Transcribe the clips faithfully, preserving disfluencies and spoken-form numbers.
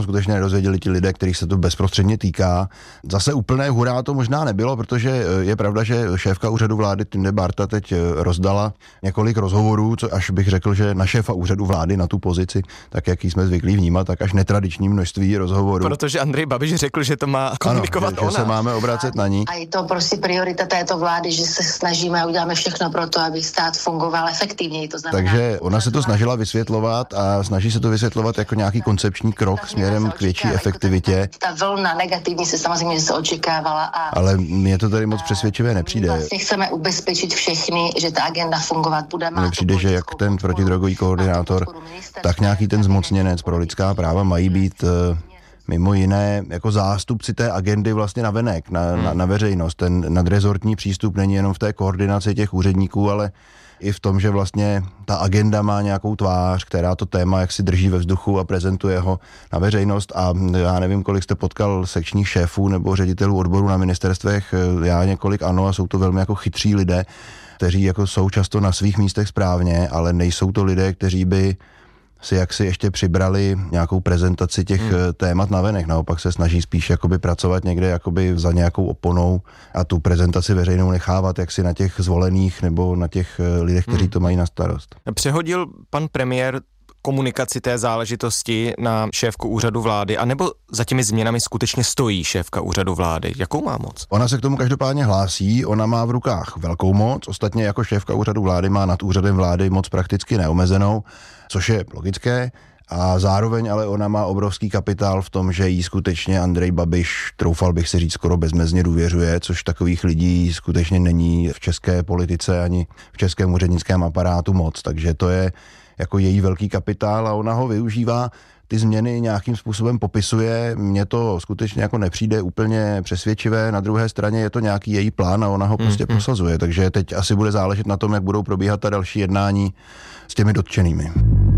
skutečně nedozvěděli ti lidé, kterých se to bezprostředně týká. Zase úplné hurá to možná nebylo, protože je pravda, že šéfka úřadu vlády Tinde Barta teď rozdala několik rozhovorů, co až bych řekl, že na šéfa úřadu vlády na tu pozici, tak jak jsme zvyklí vnímat, tak až netradiční množství rozhovorů. Protože Andrej Babiš řekl, že to má komunikovat ano, že, ona. Že se máme obracet na ní. A je to prostě priorita této vlády, že se snažíme a uděláme všechno pro to, aby stát fungoval efektivněji. To znamená, takže ona se to snažila vysvětlovat a snaží se to vysvětlovat jako nějaký koncepční krok směrem k větší efektivitě. Ta vlna negativní se samozřejmě se očekávala. A ale mně to tady moc přesvědčivé nepřijde. Vlastně chceme ubezpečit všechny, že ta agenda fungovat bude. Mně přijde, že jak ten protidrogový koordinátor, tak nějaký ten zmocněnec pro lidská práva mají být mimo jiné jako zástupci té agendy vlastně navenek, na, na, na veřejnost. Ten nadrezortní přístup není jenom v té koordinaci těch úředníků, ale i v tom, že vlastně ta agenda má nějakou tvář, která to téma jak si drží ve vzduchu a prezentuje ho na veřejnost. A já nevím, kolik jste potkal sekčních šéfů nebo ředitelů odborů na ministerstvech, já několik ano, a jsou to velmi jako chytří lidé, kteří jako jsou často na svých místech správně, ale nejsou to lidé, kteří by si jaksi ještě přibrali nějakou prezentaci těch hmm. témat navenek. Naopak se snaží spíš jakoby pracovat někde jakoby za nějakou oponou a tu prezentaci veřejnou nechávat jaksi na těch zvolených nebo na těch lidech, kteří hmm. to mají na starost. Přehodil pan premiér komunikaci té záležitosti na šéfku úřadu vlády, anebo za těmi změnami skutečně stojí šéfka úřadu vlády? Jakou má moc? Ona se k tomu každopádně hlásí, ona má v rukách velkou moc, ostatně jako šéfka úřadu vlády má nad úřadem vlády moc prakticky neomezenou, což je logické, a zároveň ale ona má obrovský kapitál v tom, že jí skutečně Andrej Babiš, troufal bych si říct, skoro bezmezně důvěřuje, což takových lidí skutečně není v české politice ani v českém úřednickém aparátu moc, takže to je jako její velký kapitál a ona ho využívá, ty změny nějakým způsobem popisuje, mně to skutečně jako nepřijde úplně přesvědčivé, na druhé straně je to nějaký její plán a ona ho prostě mm, prosazuje, takže teď asi bude záležet na tom, jak budou probíhat ta další jednání s těmi dotčenými.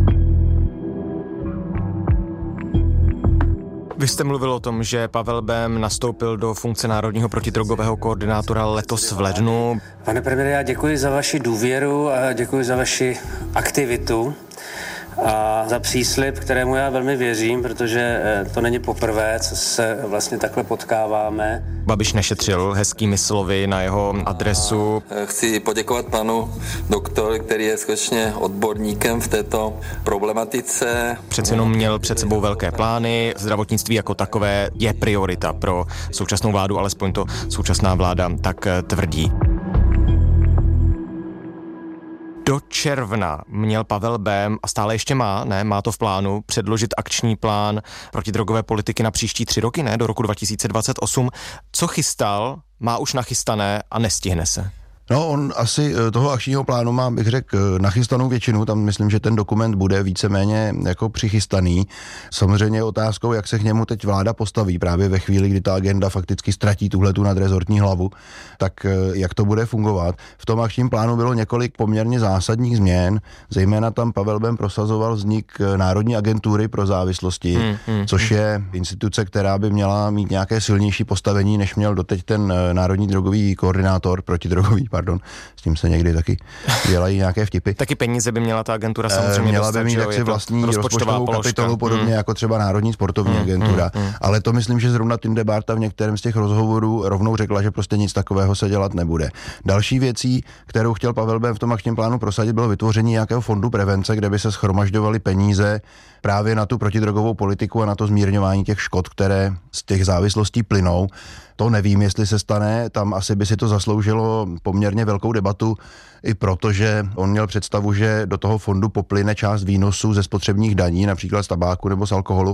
Vy jste mluvil o tom, že Pavel Bém nastoupil do funkce národního protidrogového koordinátora letos v lednu. Pane premiére, já děkuji za vaši důvěru a děkuji za vaši aktivitu a za příslib, kterému já velmi věřím, protože to není poprvé, co se vlastně takhle potkáváme. Babiš nešetřil hezkými slovy na jeho adresu. Chci poděkovat panu doktor, který je skutečně odborníkem v této problematice. Přece jenom měl před sebou velké plány, zdravotnictví jako takové je priorita pro současnou vládu, alespoň to současná vláda tak tvrdí. Do června měl Pavel Bém, a stále ještě má, ne, má to v plánu, předložit akční plán protidrogové politiky na příští tři roky, ne, do roku dva tisíce dvacet osm. Co chystal, má už nachystané a nestihne se? No, on asi toho akčního plánu má, bych řekl, nachystanou většinu, tam myslím, že ten dokument bude víceméně jako přichystaný. Samozřejmě je otázkou, jak se k němu teď vláda postaví právě ve chvíli, kdy ta agenda fakticky ztratí tuhletu nadrezortní hlavu, tak jak to bude fungovat. V tom akčním plánu bylo několik poměrně zásadních změn, zejména tam Pavel Bém prosazoval vznik Národní agentury pro závislosti, hmm, hmm, což je instituce, která by měla mít nějaké silnější postavení, než měl doteď ten Národní drogový koordinátor, protidrogový, pardon, s tím se někdy taky dělají nějaké vtipy. Taky peníze by měla ta agentura samozřejmě měla dostat, by mít jaksi vlastní rozpočtovou kapitolu, podobně hmm. jako třeba Národní sportovní hmm. agentura. Hmm. Ale to myslím, že zrovna Tinde Barta v některém z těch rozhovorů rovnou řekla, že prostě nic takového se dělat nebude. Další věcí, kterou chtěl Pavel Bém v tom akčním plánu prosadit, bylo vytvoření nějakého fondu prevence, kde by se shromažďovaly peníze právě na tu protidrogovou politiku a na to zmírňování těch škod, které z těch závislostí plynou. To nevím, jestli se stane, tam asi by si to zasloužilo poměrně velkou debatu, i protože on měl představu, že do toho fondu poplyne část výnosů ze spotřebních daní, například z tabáku nebo z alkoholu,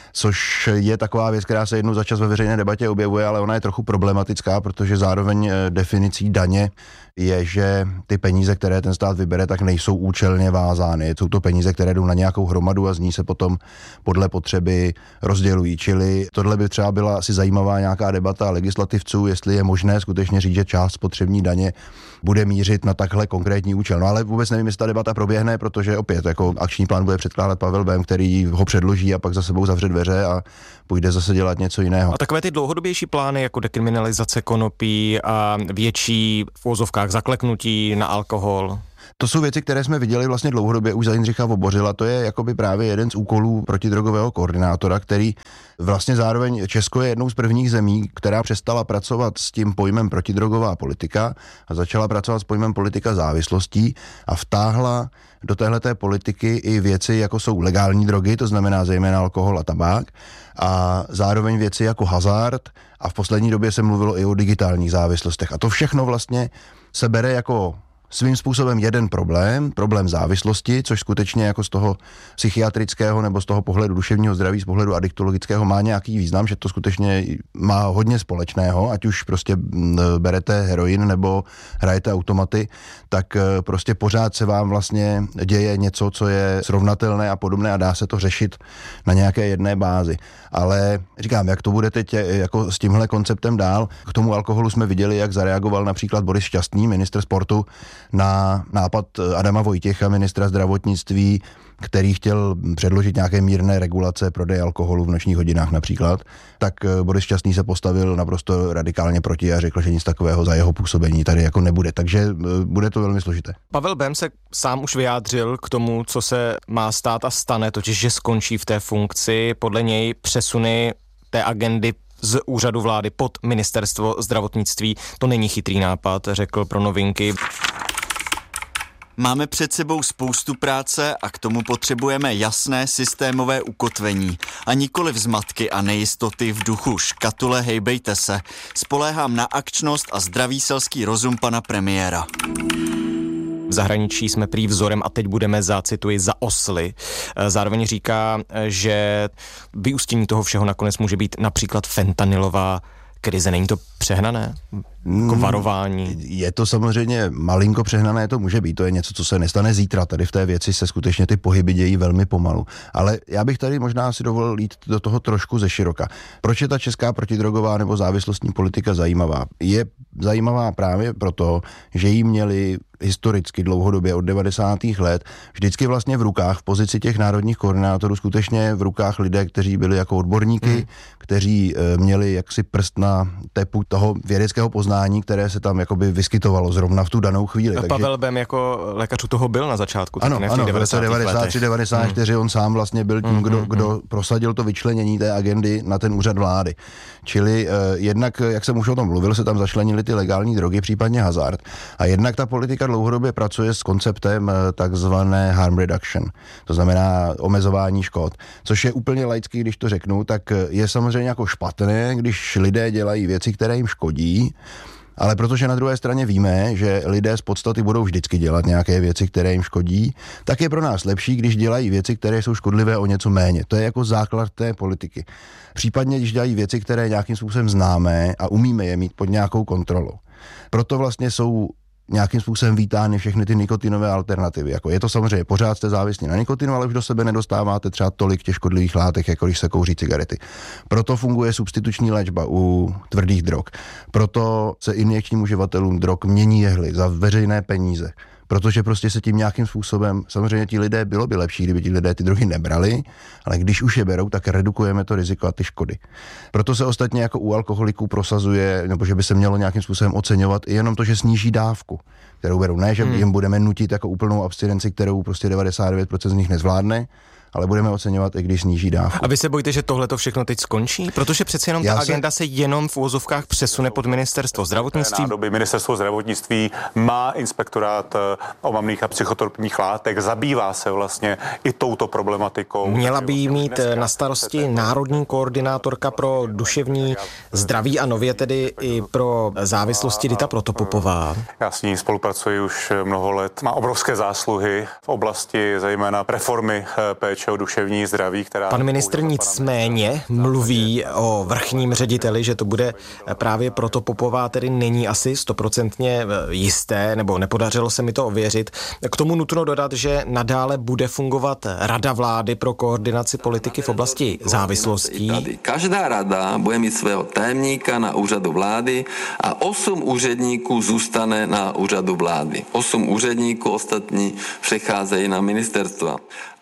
což je taková věc, která se jednou za čas ve veřejné debatě objevuje, ale ona je trochu problematická, protože zároveň definicí daně je, že ty peníze, které ten stát vybere, tak nejsou účelně vázány. Jsou to peníze, které jdou na nějakou hromadu a z ní se potom podle potřeby rozdělují. Čili tohle by třeba byla asi zajímavá nějaká debata legislativců, jestli je možné skutečně říct, že část spotřební daně bude mířit na takhle konkrétní účel. No ale vůbec nevím, jestli ta debata proběhne, protože opět jako akční plán bude předkládat Pavel Bém, který ho předloží a pak za sebou zavře dveře a půjde zase dělat něco jiného. A takové ty dlouhodobější plány jako dekriminalizace konopí a větší v uvozovkách zakleknutí na alkohol? To jsou věci, které jsme viděli vlastně dlouhodobě už za Jindřicha Vobořila. To je jakoby právě jeden z úkolů protidrogového koordinátora, který vlastně zároveň Česko je jednou z prvních zemí, která přestala pracovat s tím pojmem protidrogová politika a začala pracovat s pojmem politika závislostí a vtáhla do téhleté politiky i věci, jako jsou legální drogy, to znamená zejména alkohol a tabák, a zároveň věci jako hazard, a v poslední době se mluvilo i o digitálních závislostech. A to všechno vlastně se bere jako svým způsobem jeden problém, problém závislosti, což skutečně jako z toho psychiatrického nebo z toho pohledu duševního zdraví, z pohledu adiktologického má nějaký význam, že to skutečně má hodně společného, ať už prostě berete heroin nebo hrajete automaty, tak prostě pořád se vám vlastně děje něco, co je srovnatelné a podobné a dá se to řešit na nějaké jedné bázi. Ale říkám, jak to bude teď jako s tímhle konceptem dál, k tomu alkoholu jsme viděli, jak zareagoval například Boris Šťastný, ministr sportu, na nápad Adama Vojtěcha, ministra zdravotnictví, který chtěl předložit nějaké mírné regulace prodeje alkoholu v nočních hodinách například, tak Boris Šťastný se postavil naprosto radikálně proti a řekl, že nic takového za jeho působení tady jako nebude. Takže bude to velmi složité. Pavel Bém se sám už vyjádřil k tomu, co se má stát a stane, totiž že skončí v té funkci. Podle něj přesuny té agendy z úřadu vlády pod ministerstvo zdravotnictví. To není chytrý nápad, řekl pro Novinky. Máme před sebou spoustu práce a k tomu potřebujeme jasné systémové ukotvení a nikoli zmatky a nejistoty v duchu škatule hejbejte se. Spoléhám na akčnost a zdravý selský rozum pana premiéra. V zahraničí jsme prý vzorem a teď budeme za, cituji, za osly. Zároveň říká, že vyústění toho všeho nakonec může být například fentanylová krize. Není to přehnané? Jako varování? Je to samozřejmě malinko přehnané, to může být. To je něco, co se nestane zítra. Tady v té věci se skutečně ty pohyby dějí velmi pomalu. Ale já bych tady možná si dovolil jít do toho trošku ze široka. Proč je ta česká protidrogová nebo závislostní politika zajímavá? Je zajímavá právě proto, že jí měli historicky dlouhodobě od devadesátých let vždycky vlastně v rukách, v pozici těch národních koordinátorů, skutečně v rukách lidé, kteří byli jako odborníky, hmm. kteří e, měli jaksi prst na tepu toho vědeckého poznání, které se tam jakoby vyskytovalo zrovna v tu danou chvíli. Takže... Pavel Bém jako lékař u toho byl na začátku. Ano, ne, ano, v roce devadesát tři devadesát čtyři hmm. on sám vlastně byl tím, kdo, hmm. kdo prosadil to vyčlenění té agendy na ten úřad vlády. Čili e, jednak, jak jsem už o tom mluvil, se tam začlenili ty legální drogy, případně hazard. A jednak ta politika dlouhodobě pracuje s konceptem takzvané harm reduction, to znamená omezování škod, což je úplně laický, když to řeknu, tak je samozřejmě jako špatné, když lidé dělají věci, které jim škodí, ale protože na druhé straně víme, že lidé z podstaty budou vždycky dělat nějaké věci, které jim škodí, tak je pro nás lepší, když dělají věci, které jsou škodlivé o něco méně. To je jako základ té politiky. Případně, když dělají věci, které nějakým způsobem známe a umíme je mít pod nějakou kontrolou. Proto vlastně jsou nějakým způsobem vítány všechny ty nikotinové alternativy. Jako je to samozřejmě, pořád jste závislí na nikotinu, ale už do sebe nedostáváte třeba tolik těch škodlivých látek, jako když se kouří cigarety. Proto funguje substituční léčba u tvrdých drog. Proto se injekčním uživatelům drog mění jehly za veřejné peníze. Protože prostě se tím nějakým způsobem, samozřejmě ti lidé, bylo by lepší, kdyby ti lidé ty drogy nebrali, ale když už je berou, tak redukujeme to riziko a ty škody. Proto se ostatně jako u alkoholiků prosazuje, nebo že by se mělo nějakým způsobem oceňovat i jenom to, že sníží dávku, kterou berou. Ne, že hmm. jim budeme nutit jako úplnou abstinenci, kterou prostě devadesát devět procent z nich nezvládne, ale budeme oceňovat, i když sníží dávku. A vy se bojíte, že tohle to všechno teď skončí? Protože přece jenom Já ta se... agenda se jenom v uvozovkách přesune pod ministerstvo zdravotnictví. Nádoby ministerstvo zdravotnictví má inspektorát omamných a psychotropních látek, zabývá se vlastně i touto problematikou. Měla by jí mít na starosti národní koordinátorka pro duševní zdraví a nově tedy i pro závislosti Dita Protopopová. Já s ní spolupracuji už mnoho let. Má obrovské zásluhy v oblasti zejména reformy péče o duševní zdraví, která... Pan ministr nicméně mluví o vrchním řediteli, že to bude právě Protopopová, tedy není asi stoprocentně jisté, nebo nepodařilo se mi to ověřit. K tomu nutno dodat, že nadále bude fungovat Rada vlády pro koordinaci politiky v oblasti závislostí. Každá rada bude mít svého tajemníka na úřadu vlády a osm úředníků zůstane na úřadu vlády. Osm úředníků, ostatní přecházejí na ministerstva.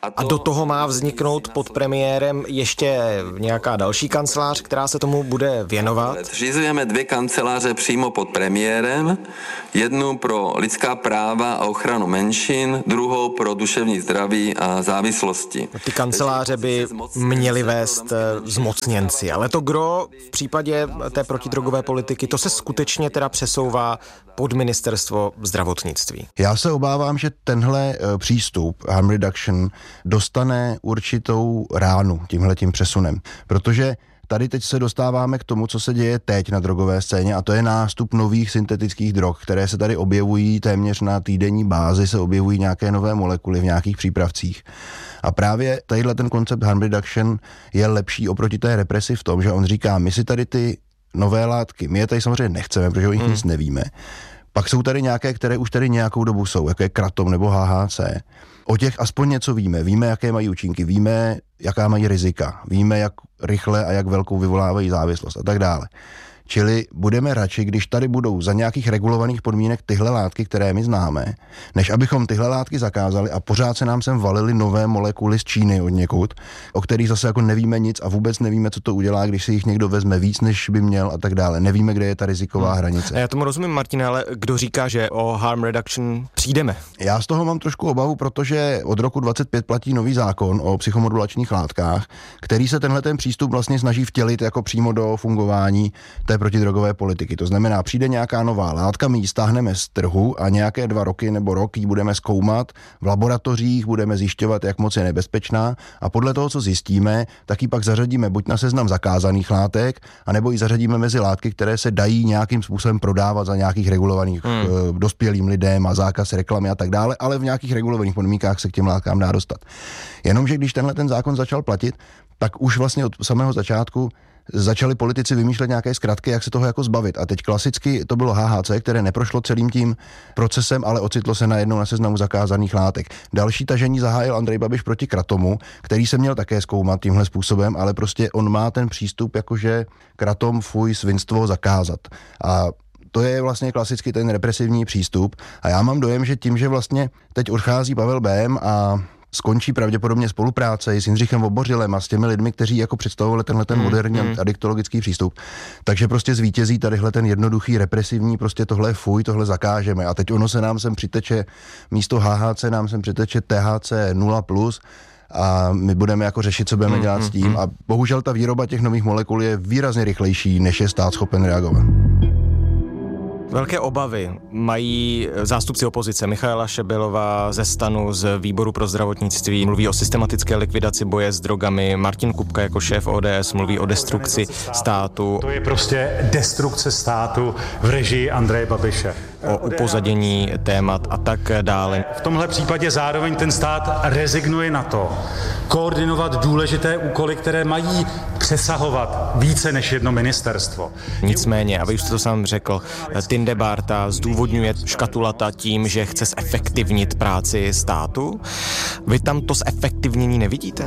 A do toho má vzniknout pod premiérem ještě nějaká další kancelář, která se tomu bude věnovat? Zřizujeme dvě kanceláře přímo pod premiérem, jednu pro lidská práva a ochranu menšin, druhou pro duševní zdraví a závislosti. Ty kanceláře by měly vést zmocněnci, ale to gro v případě té protidrogové politiky, to se skutečně teda přesouvá pod ministerstvo zdravotnictví. Já se obávám, že tenhle přístup harm reduction dostane určitou ránu tímhletím přesunem, protože tady teď se dostáváme k tomu, co se děje teď na drogové scéně, a to je nástup nových syntetických drog, které se tady objevují téměř na týdenní bázi, se objevují nějaké nové molekuly v nějakých přípravcích. A právě tadyhle ten koncept harm reduction je lepší oproti té represi v tom, že on říká, my si tady ty nové látky, my je tady samozřejmě nechceme, protože o nich hmm. nic nevíme. Pak jsou tady nějaké, které už tady nějakou dobu jsou, jako je kratom nebo H H C. O těch aspoň něco víme. Víme, jaké mají účinky, víme, jaká mají rizika, víme, jak rychle a jak velkou vyvolávají závislost a tak dále. Čili budeme radši, když tady budou za nějakých regulovaných podmínek tyhle látky, které my známe, než abychom tyhle látky zakázali a pořád se nám sem valily nové molekuly z Číny od někud, o kterých zase jako nevíme nic a vůbec nevíme, co to udělá, když si jich někdo vezme víc, než by měl a tak dále. Nevíme, kde je ta riziková hmm. hranice. Já tomu rozumím, Martine, ale kdo říká, že o harm reduction přijdeme? Já z toho mám trošku obavu, protože od roku dvacet pět platí nový zákon o psychomodulačních látkách, který se tenhle ten přístup vlastně snaží vtělit jako přímo do fungování té protidrogové politiky. To znamená, přijde nějaká nová látka, my ji stáhneme z trhu a nějaké dva roky nebo rok ji budeme zkoumat v laboratořích, budeme zjišťovat, jak moc je nebezpečná, a podle toho, co zjistíme, tak ji pak zařadíme buď na seznam zakázaných látek, anebo ji zařadíme mezi látky, které se dají nějakým způsobem prodávat za nějakých regulovaných hmm. dospělým lidem a zákaz reklamy a tak dále, ale v nějakých regulovaných podmínkách se k těm látkám dá dostat. Jenomže když tenhle ten zákon začal platit, tak už vlastně od samého začátku začali politici vymýšlet nějaké zkratky, jak se toho jako zbavit. A teď klasicky to bylo H H C, které neprošlo celým tím procesem, ale ocitlo se najednou na seznamu zakázaných látek. Další tažení zahájil Andrej Babiš proti kratomu, který se měl také zkoumat tímhle způsobem, ale prostě on má ten přístup, jakože kratom, fuj, svinstvo zakázat. A to je vlastně klasicky ten represivní přístup. A já mám dojem, že tím, že vlastně teď odchází Pavel Bém a skončí pravděpodobně spolupráce s Jindřichem Vobořilem a s těmi lidmi, kteří jako představovali tenhle ten moderní mm, mm. adiktologický přístup. Takže prostě zvítězí tadyhle ten jednoduchý represivní, prostě tohle fuj, tohle zakážeme. A teď ono se nám sem přiteče, místo H H C nám sem přiteče T H C nula plus, a my budeme jako řešit, co budeme dělat s tím. A bohužel ta výroba těch nových molekul je výrazně rychlejší, než je stát schopen reagovat. Velké obavy mají zástupci opozice. Michaela Šebelová ze STANu, z výboru pro zdravotnictví, mluví o systematické likvidaci boje s drogami. Martin Kupka jako šéf O D S mluví o destrukci státu. To je prostě destrukce státu v režii Andreje Babiše. O upozadění témat a tak dále. V tomhle případě zároveň ten stát rezignuje na to koordinovat důležité úkoly, které mají přesahovat více než jedno ministerstvo. Nicméně, a vy už jste to sám řekl, Tinde Bárta zdůvodňuje škatulata tím, že chce zefektivnit práci státu. Vy tam to zefektivnění nevidíte?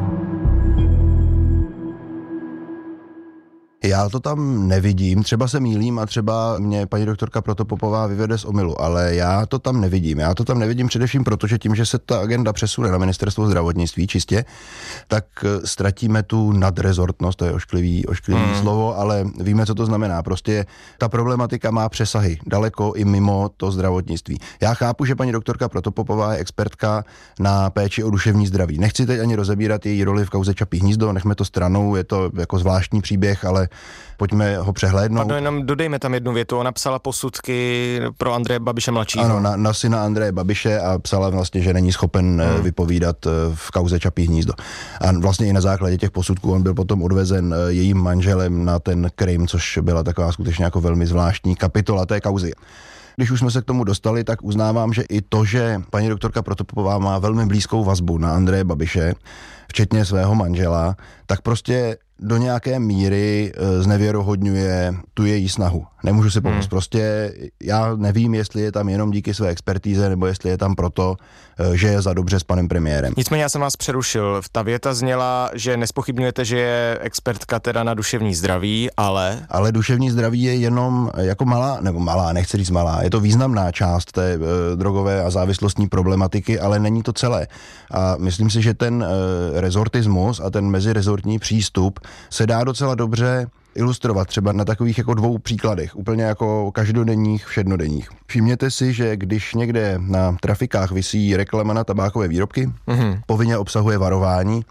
Já to tam nevidím, třeba se mýlím a třeba mě paní doktorka Protopopová vyvede z omylu, ale já to tam nevidím. Já to tam nevidím především proto, že tím, že se ta agenda přesune na ministerstvo zdravotnictví čistě, tak ztratíme tu nadrezortnost, to je ošklivý, ošklivý hmm. slovo, ale víme, co to znamená. Prostě ta problematika má přesahy daleko i mimo to zdravotnictví. Já chápu, že paní doktorka Protopopová je expertka na péči o duševní zdraví. Nechci teď ani rozebírat její roli v kauze Čapí hnízdo, nechme to stranou, je to jako zvláštní příběh, ale pojďme ho přehlédnout. Pardon, jenom dodejme tam jednu větu. Ona psala posudky pro Andreje Babiše mladšího. Ano, na, na syna Andreje Babiše a psala vlastně, že není schopen hmm. vypovídat v kauze Čapí hnízdo. A vlastně i na základě těch posudků on byl potom odvezen jejím manželem na ten Krym, což byla taková skutečně jako velmi zvláštní kapitola té kauzy. Když už jsme se k tomu dostali, tak uznávám, že i to, že paní doktorka Protopopová má velmi blízkou vazbu na Andreje Babiše, včetně svého manžela, tak prostě do nějaké míry znevěrohodňuje tu její snahu. Nemůžu si pomoct. Hmm. Prostě já nevím, jestli je tam jenom díky své expertíze, nebo jestli je tam proto, že je za dobře s panem premiérem. Nicméně já jsem vás přerušil. Ta věta zněla, že nespochybňujete, že je expertka teda na duševní zdraví, ale... Ale duševní zdraví je jenom jako malá, nebo malá, nechci říct malá, je to významná část té e, drogové a závislostní problematiky, ale není to celé. A myslím si, že ten e, rezortismus a ten mezirezortní přístup se dá docela dobře ilustrovat třeba na takových jako dvou příkladech, úplně jako každodenních, všednodenních. Všimněte si, že když někde na trafikách visí reklama na tabákové výrobky, mm-hmm. povinně obsahuje varování,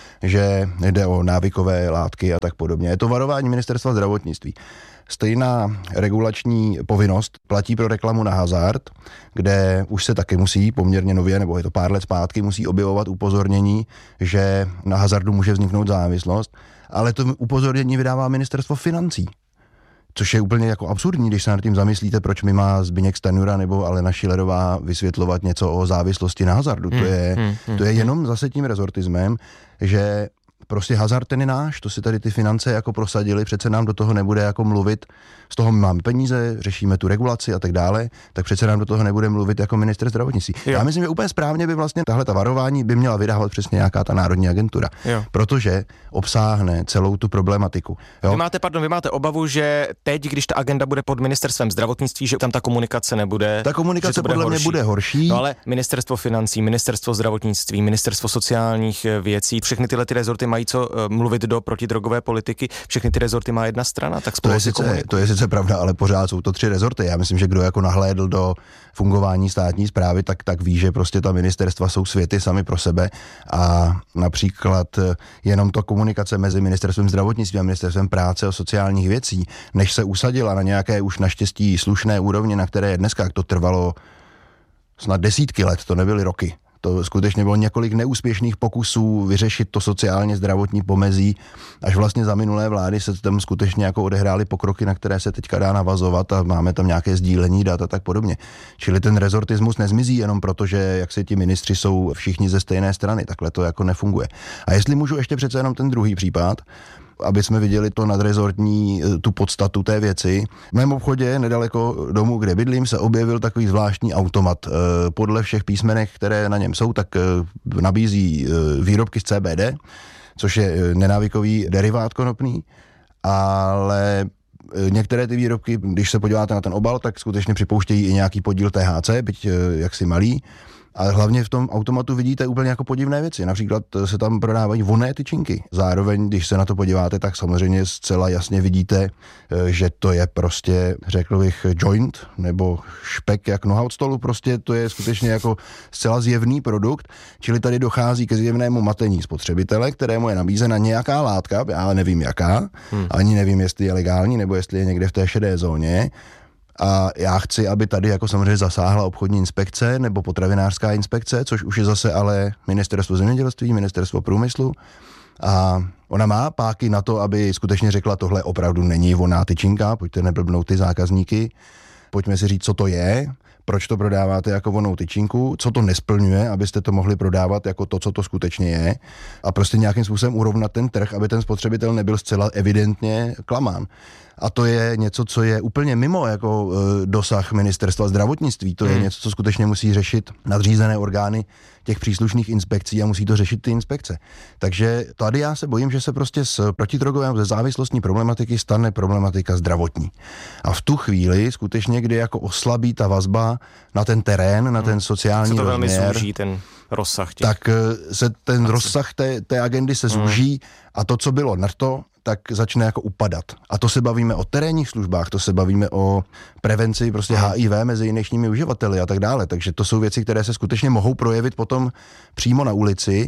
že jde o návykové látky a tak podobně. Je to varování Ministerstva zdravotnictví. Stejná regulační povinnost platí pro reklamu na hazard, kde už se taky musí poměrně nově, nebo je to pár let zpátky, musí objevovat upozornění, že na hazardu může vzniknout závislost, ale to upozornění vydává Ministerstvo financí. Což je úplně jako absurdní, když se nad tím zamyslíte, proč mi má Zbyněk Stanjura nebo Alena Schillerová vysvětlovat něco o závislosti na hazardu. Hmm, to je, hmm, hmm, to je jenom zase tím rezortismem, že prostě hazard ten je náš, to si tady ty finance jako prosadili, přece nám do toho nebude jako mluvit, z toho my máme peníze, řešíme tu regulaci a tak dále, tak přece nám do toho nebude mluvit jako ministr zdravotnictví. Jo. Já myslím, že úplně správně by vlastně tahle ta varování by měla vydávat přesně nějaká ta národní agentura, jo. protože obsáhne celou tu problematiku. Jo? Vy máte, pardon, vy máte obavu, že teď, když ta agenda bude pod ministerstvem zdravotnictví, že tam ta komunikace nebude. Ta komunikace bude podle horší. mě bude horší. No ale ministerstvo financí, ministerstvo zdravotnictví, ministerstvo sociálních věcí, všechny tyhle ty rezorty mají co mluvit do protidrogové politiky, všechny ty rezorty má jedna strana, tak spolu si komunikují. To je sice pravda, ale pořád jsou to tři rezorty. Já myslím, že kdo jako nahlédl do fungování státní správy, tak, tak ví, že prostě ta ministerstva jsou světy sami pro sebe a například jenom to komunikace mezi ministerstvem zdravotnictví a ministerstvem práce a sociálních věcí, než se usadila na nějaké už naštěstí slušné úrovni, na které je dneska, to trvalo snad desítky let, to nebyly roky. To skutečně bylo několik neúspěšných pokusů vyřešit to sociálně zdravotní pomezí, až vlastně za minulé vlády se tam skutečně jako odehrály pokroky, na které se teďka dá navazovat a máme tam nějaké sdílení dat a tak podobně. Čili ten rezortismus nezmizí jenom proto, že jak se ti ministři jsou všichni ze stejné strany, takhle to jako nefunguje. A jestli můžu ještě přece jenom ten druhý případ, aby jsme viděli to nadrezortní, tu podstatu té věci. V mém obchodě, nedaleko domu, kde bydlím, se objevil takový zvláštní automat. Podle všech písmenek, které na něm jsou, tak nabízí výrobky z C B D, což je nenávykový derivát konopný, ale některé ty výrobky, když se podíváte na ten obal, tak skutečně připouštějí i nějaký podíl T H C, byť jaksi malý. Ale hlavně v tom automatu vidíte úplně jako podivné věci. Například se tam prodávají vonné tyčinky. Zároveň, když se na to podíváte, tak samozřejmě zcela jasně vidíte, že to je prostě, řekl bych, joint nebo špek jak noha od stolu. Prostě to je skutečně jako zcela zjevný produkt, čili tady dochází ke zjevnému matení spotřebitele, kterému je nabízena nějaká látka, já nevím jaká, hmm. ani nevím, jestli je legální nebo jestli je někde v té šedé zóně. A já chci, aby tady jako samozřejmě zasáhla obchodní inspekce nebo potravinářská inspekce, což už je zase ale ministerstvo zemědělství, ministerstvo průmyslu. A ona má páky na to, aby skutečně řekla, tohle opravdu není vonná tyčinka, pojďte neblbnout ty zákazníky, pojďme si říct, co to je, proč to prodáváte jako vonnou tyčinku, co to nesplňuje, abyste to mohli prodávat jako to, co to skutečně je a prostě nějakým způsobem urovnat ten trh, aby ten spotřebitel nebyl zcela evidentně klamán. A to je něco, co je úplně mimo jako e, dosah ministerstva zdravotnictví. To je hmm. něco, co skutečně musí řešit nadřízené orgány těch příslušných inspekcí a musí to řešit ty inspekce. Takže tady já se bojím, že se prostě z protidrogové ze závislostní problematiky stane problematika zdravotní. A v tu chvíli skutečně, kdy jako oslabí ta vazba na ten terén, na ten sociální rozměr. Se to velmi zúží, ten rozsah těch. Tak se ten akci. rozsah té, té agendy se zúží hmm. a to, co bylo na to, tak začne jako upadat. A to se bavíme o terénních službách, to se bavíme o prevenci prostě H I V mezi dnešními uživateli a tak dále. Takže to jsou věci, které se skutečně mohou projevit potom přímo na ulici.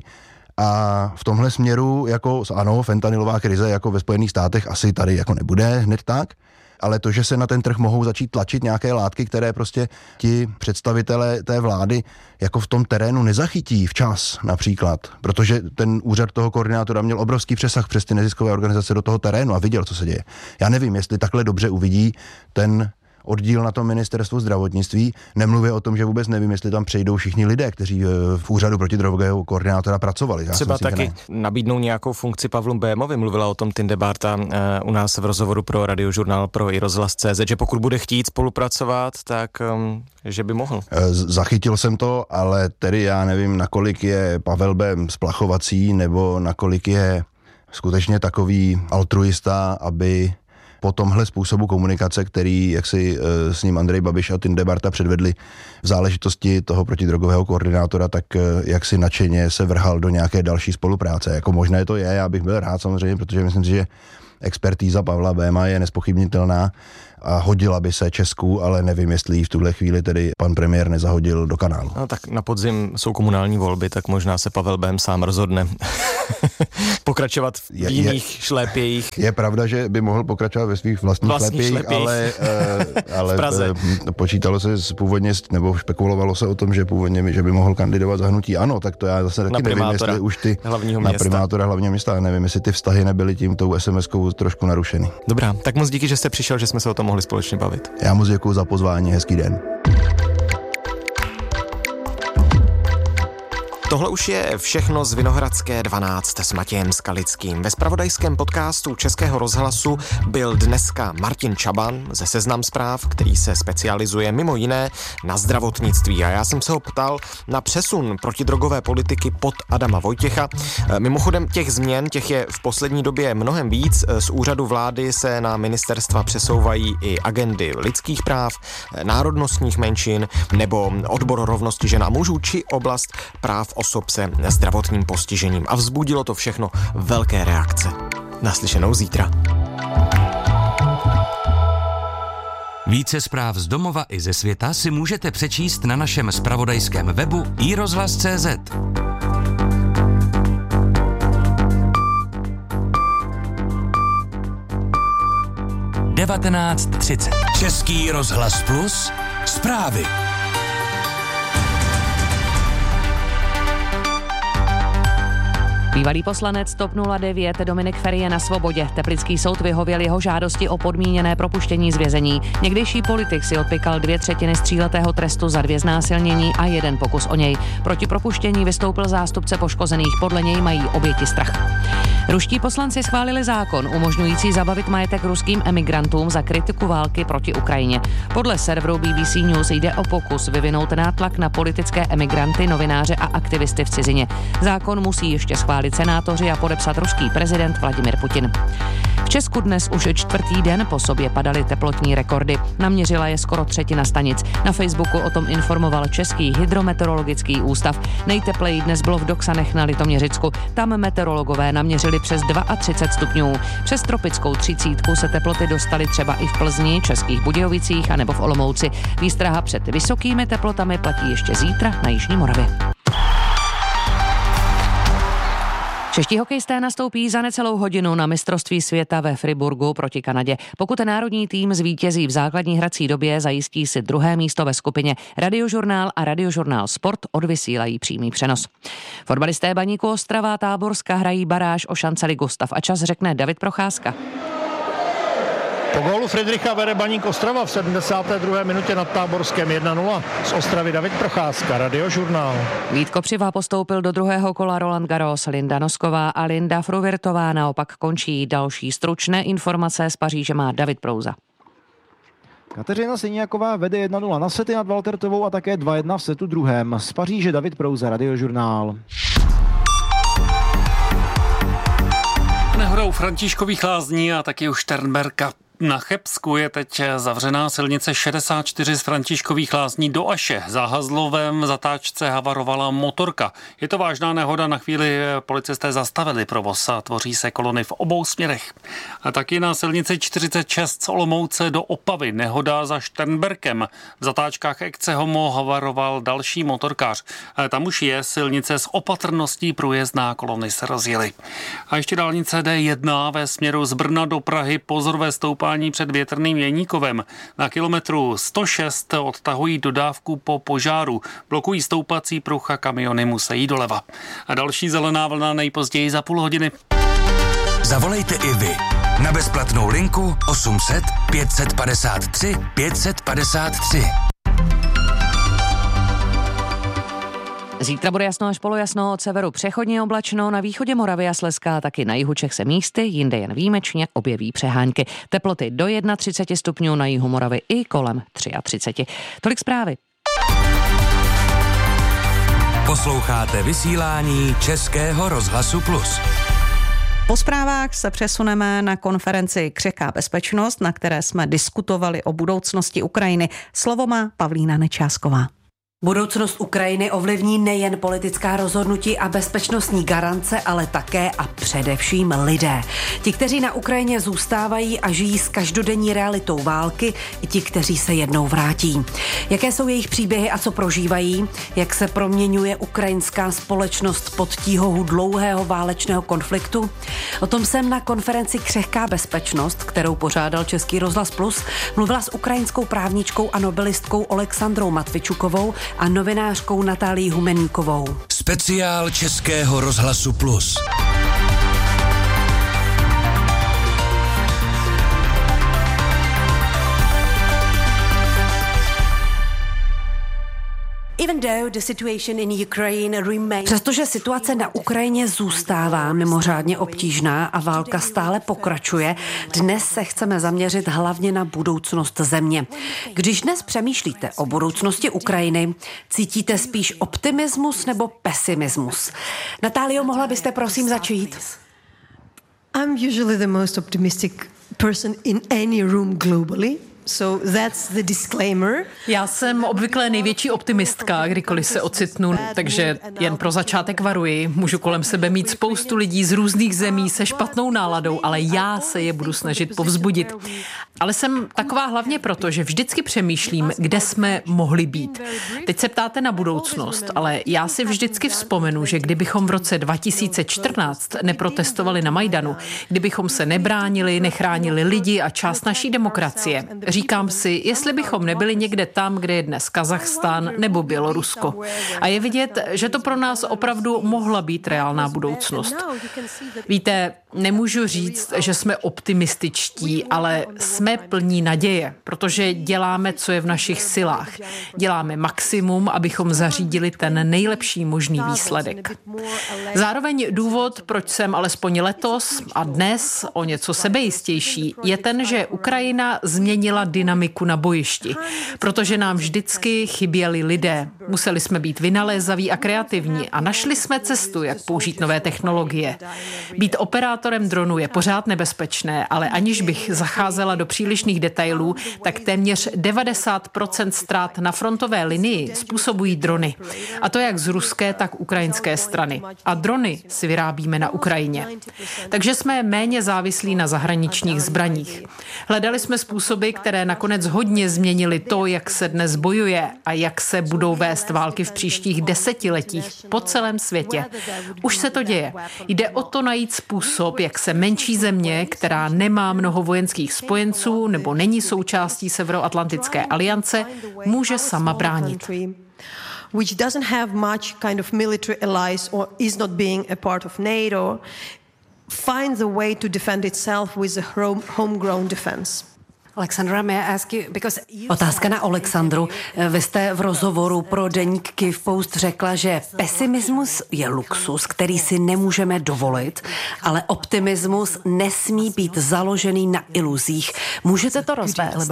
A v tomhle směru, jako ano, fentanylová krize jako ve Spojených státech asi tady jako nebude hned tak, ale to, že se na ten trh mohou začít tlačit nějaké látky, které prostě ti představitelé té vlády jako v tom terénu nezachytí včas například, protože ten úřad toho koordinátora měl obrovský přesah přes ty neziskové organizace do toho terénu a viděl, co se děje. Já nevím, jestli takhle dobře uvidí ten oddíl na tom ministerstvu zdravotnictví. Nemluvě o tom, že vůbec nevím, jestli tam přejdou všichni lidé, kteří v úřadu protidrogového koordinátora pracovali. Já třeba taky nabídnou nějakou funkci Pavlu Bémovi. Mluvila o tom Tinde Bárta u nás v rozhovoru pro Radiožurnál, pro i rozhlas tečka cé zet, že pokud bude chtít spolupracovat, tak um, že by mohl. Zachytil jsem to, ale tedy já nevím, nakolik je Pavel Bém splachovací, nebo nakolik je skutečně takový altruista, aby po tomhle způsobu komunikace, který jak si s ním Andrej Babiš a Tinde Bárta předvedli v záležitosti toho protidrogového koordinátora, tak jak si nadšeně se vrhal do nějaké další spolupráce. Jako možné to je, já bych byl rád samozřejmě, protože myslím si, že expertíza Pavla Béma je nespochybnitelná a hodila by se Česku, ale nevím, jestli ji v tuhle chvíli tedy pan premiér nezahodil do kanálu. No tak na podzim jsou komunální volby, tak možná se Pavel Bém sám rozhodne pokračovat v je, jiných je, šlépějích. Je pravda, že by mohl pokračovat ve svých vlastních, vlastních šlépějích, šlépějích, ale, uh, ale uh, počítalo se původně, nebo špekulovalo se o tom, že původně, že by mohl kandidovat za hnutí ANO, tak to já zase taky nevím, jestli už ty hlavního na města. primátora hlavního města, nevím, jestli ty vztahy nebyly tím tou es em eskou trošku narušeny. Dobrá, tak moc díky, že jste přišel, že jsme se o tom mohli společně bavit. Já moc děkuju za pozvání, hezký den. Tohle už je všechno z Vinohradské dvanáct s Matějem Skalickým. Ve zpravodajském podcastu Českého rozhlasu byl dneska Martin Čaban ze Seznam Zpráv, který se specializuje mimo jiné na zdravotnictví. A já jsem se ho ptal na přesun protidrogové politiky pod Adama Vojtěcha. Mimochodem těch změn, těch je v poslední době mnohem víc. Z úřadu vlády se na ministerstva přesouvají i agendy lidských práv, národnostních menšin nebo odbor rovnosti žen a mužů či oblast práv osob se zdravotním postižením. A vzbudilo to všechno velké reakce. Naslyšenou zítra. Více zpráv z domova i ze světa si můžete přečíst na našem zpravodajském webu i rozhlas tečka cé zet. devatenáct třicet. Český rozhlas plus. Zprávy. Bývalý poslanec TOP nula devět Dominik Feri je na svobodě. Teplický soud vyhověl jeho žádosti o podmíněné propuštění z vězení. Někdejší politik si odpykal dvě třetiny z tříletého trestu za dvě znásilnění a jeden pokus o něj. Proti propuštění vystoupil zástupce poškozených, podle něj mají oběti strach. Ruští poslanci schválili zákon umožňující zabavit majetek ruským emigrantům za kritiku války proti Ukrajině. Podle serveru bé bé cé News jde o pokus vyvinout nátlak na politické emigranty, novináře a aktivisty v cizině. Zákon musí ještě schválit senátoři a podepsat ruský prezident Vladimir Putin. V Česku dnes už čtvrtý den po sobě padaly teplotní rekordy. Naměřila je skoro třetina stanic. Na Facebooku o tom informoval Český hydrometeorologický ústav. Nejtepleji dnes bylo v Doksanech na Litoměřicku. Tam meteorologové naměřili přes třicet dva stupňů. Přes tropickou třicítku se teploty dostaly třeba i v Plzni, Českých Budějovicích a nebo v Olomouci. Výstraha před vysokými teplotami platí ještě zítra na Jižní Moravě. Čeští hokejisté nastoupí za necelou hodinu na mistrovství světa ve Friburgu proti Kanadě. Pokud národní tým zvítězí v základní hrací době, zajistí si druhé místo ve skupině. Radiožurnál a Radiožurnál Sport odvysílají přímý přenos. Fotbalisté Baníku Ostrava Táborska hrají baráž o šance ligu. Stav a čas řekne David Procházka. Po gólu Friedricha vede Baník Ostrava v sedmdesáté druhé minutě nad Táborskem jedna nula. Z Ostravy David Procházka, Radiožurnál. Vít Kopřiva postoupil do druhého kola Roland Garros, Linda Nosková a Linda Fruvirtová naopak končí. Další stručné informace z Paříže má David Prouza. Kateřina Syniaková vede jedna nula na sety nad Valtertovou a také dva jedna v setu druhém. Z Paříže David Prouza, Radiožurnál. Nehoda u Františkových lázní a taky u Šternberka. Na Chebsku je teď zavřená silnice šedesát čtyři z Františkových lázní do Aše. Za Hazlovem zatáčce havarovala motorka. Je to vážná nehoda, na chvíli policisté zastavili provoz a tvoří se kolony v obou směrech. A taky na silnici čtyřicet šest z Olomouce do Opavy nehoda za Šternberkem. V zatáčkách Ekcehomo havaroval další motorkář. A tam už je silnice s opatrností průjezdná, kolony se rozjely. A ještě dálnice D jedna ve směru z Brna do Prahy, pozorové stoupání před Větrným Jeníkovem. Na kilometru sto šest odtahují dodávku po požáru. Blokují stoupací pruh a kamiony musí doleva. A další zelená vlna nejpozději za půl hodiny. Zavolejte i vy. Na bezplatnou linku osm set pět set padesát tři pět set padesát tři. Zítra bude jasno až polojasno, od severu přechodně oblačno, na východě Moravy a Slezska, taky na jihu Čech se místy, jinde jen výjimečně objeví přehánky. Teploty do třicet jedna stupňů, na jihu Moravy i kolem třicet tři. Tolik zprávy. Posloucháte vysílání Českého rozhlasu Plus. Po zprávách se přesuneme na konferenci Křehká bezpečnost, na které jsme diskutovali o budoucnosti Ukrajiny. Slovo má Pavlína Nečásková. Budoucnost Ukrajiny ovlivní nejen politická rozhodnutí a bezpečnostní garance, ale také a především lidé. Ti, kteří na Ukrajině zůstávají a žijí s každodenní realitou války, i ti, kteří se jednou vrátí. Jaké jsou jejich příběhy a co prožívají? Jak se proměňuje ukrajinská společnost pod tíhou dlouhého válečného konfliktu? O tom jsem na konferenci Křehká bezpečnost, kterou pořádal Český rozhlas Plus, mluvila s ukrajinskou právničkou a nobelistkou Oleksandrou Matvičukovou a novinářkou Natálií Humeníkovou. Speciál Českého rozhlasu Plus. Přestože situace na Ukrajině zůstává mimořádně obtížná a válka stále pokračuje, dnes se chceme zaměřit hlavně na budoucnost země. Když dnes přemýšlíte o budoucnosti Ukrajiny, cítíte spíš optimismus nebo pesimismus? Natálio, mohla byste prosím začít? I'm usually the most optimistic person in any room globally. So that's the disclaimer. Já jsem obvykle největší optimistka, kdykoliv se ocitnu, takže jen pro začátek varuji. Můžu kolem sebe mít spoustu lidí z různých zemí se špatnou náladou, ale já se je budu snažit povzbudit. Ale jsem taková hlavně proto, že vždycky přemýšlím, kde jsme mohli být. Teď se ptáte na budoucnost, ale já si vždycky vzpomenu, že kdybychom v roce dva tisíce čtrnáct neprotestovali na Majdanu, kdybychom se nebránili, nechránili lidi a část naší demokracie, říkám si, jestli bychom nebyli někde tam, kde je dnes Kazachstán nebo Bělorusko. A je vidět, že to pro nás opravdu mohla být reálná budoucnost. Víte, nemůžu říct, že jsme optimističtí, ale jsme plní naděje, protože děláme, co je v našich silách. Děláme maximum, abychom zařídili ten nejlepší možný výsledek. Zároveň důvod, proč jsem alespoň letos a dnes o něco sebejistější, je ten, že Ukrajina změnila dynamiku na bojišti, protože nám vždycky chyběli lidé. Museli jsme být vynalézaví a kreativní a našli jsme cestu, jak použít nové technologie. Být operátorem dronu je pořád nebezpečné, ale aniž bych zacházela do přílišných detailů, tak téměř devadesát procent ztrát na frontové linii způsobují drony. A to jak z ruské, tak ukrajinské strany. A drony si vyrábíme na Ukrajině. Takže jsme méně závislí na zahraničních zbraních. Hledali jsme způsoby, které nakonec hodně změnily to, jak se dnes bojuje a jak se budou vést války v příštích desetiletích po celém světě. Už se to děje. Jde o to najít způsob, jak se menší země, která nemá mnoho vojenských spojenců nebo není součástí Severoatlantické aliance, může sama bránit. Which doesn't have much kind of military allies or is not being a part of NATO, finds a way to defend itself with a home, homegrown defense. Otázka na Oleksandru. Vy jste v rozhovoru pro deník Kyiv Post řekla, že pesimismus je luxus, který si nemůžeme dovolit, ale optimismus nesmí být založený na iluzích. Můžete to rozvést?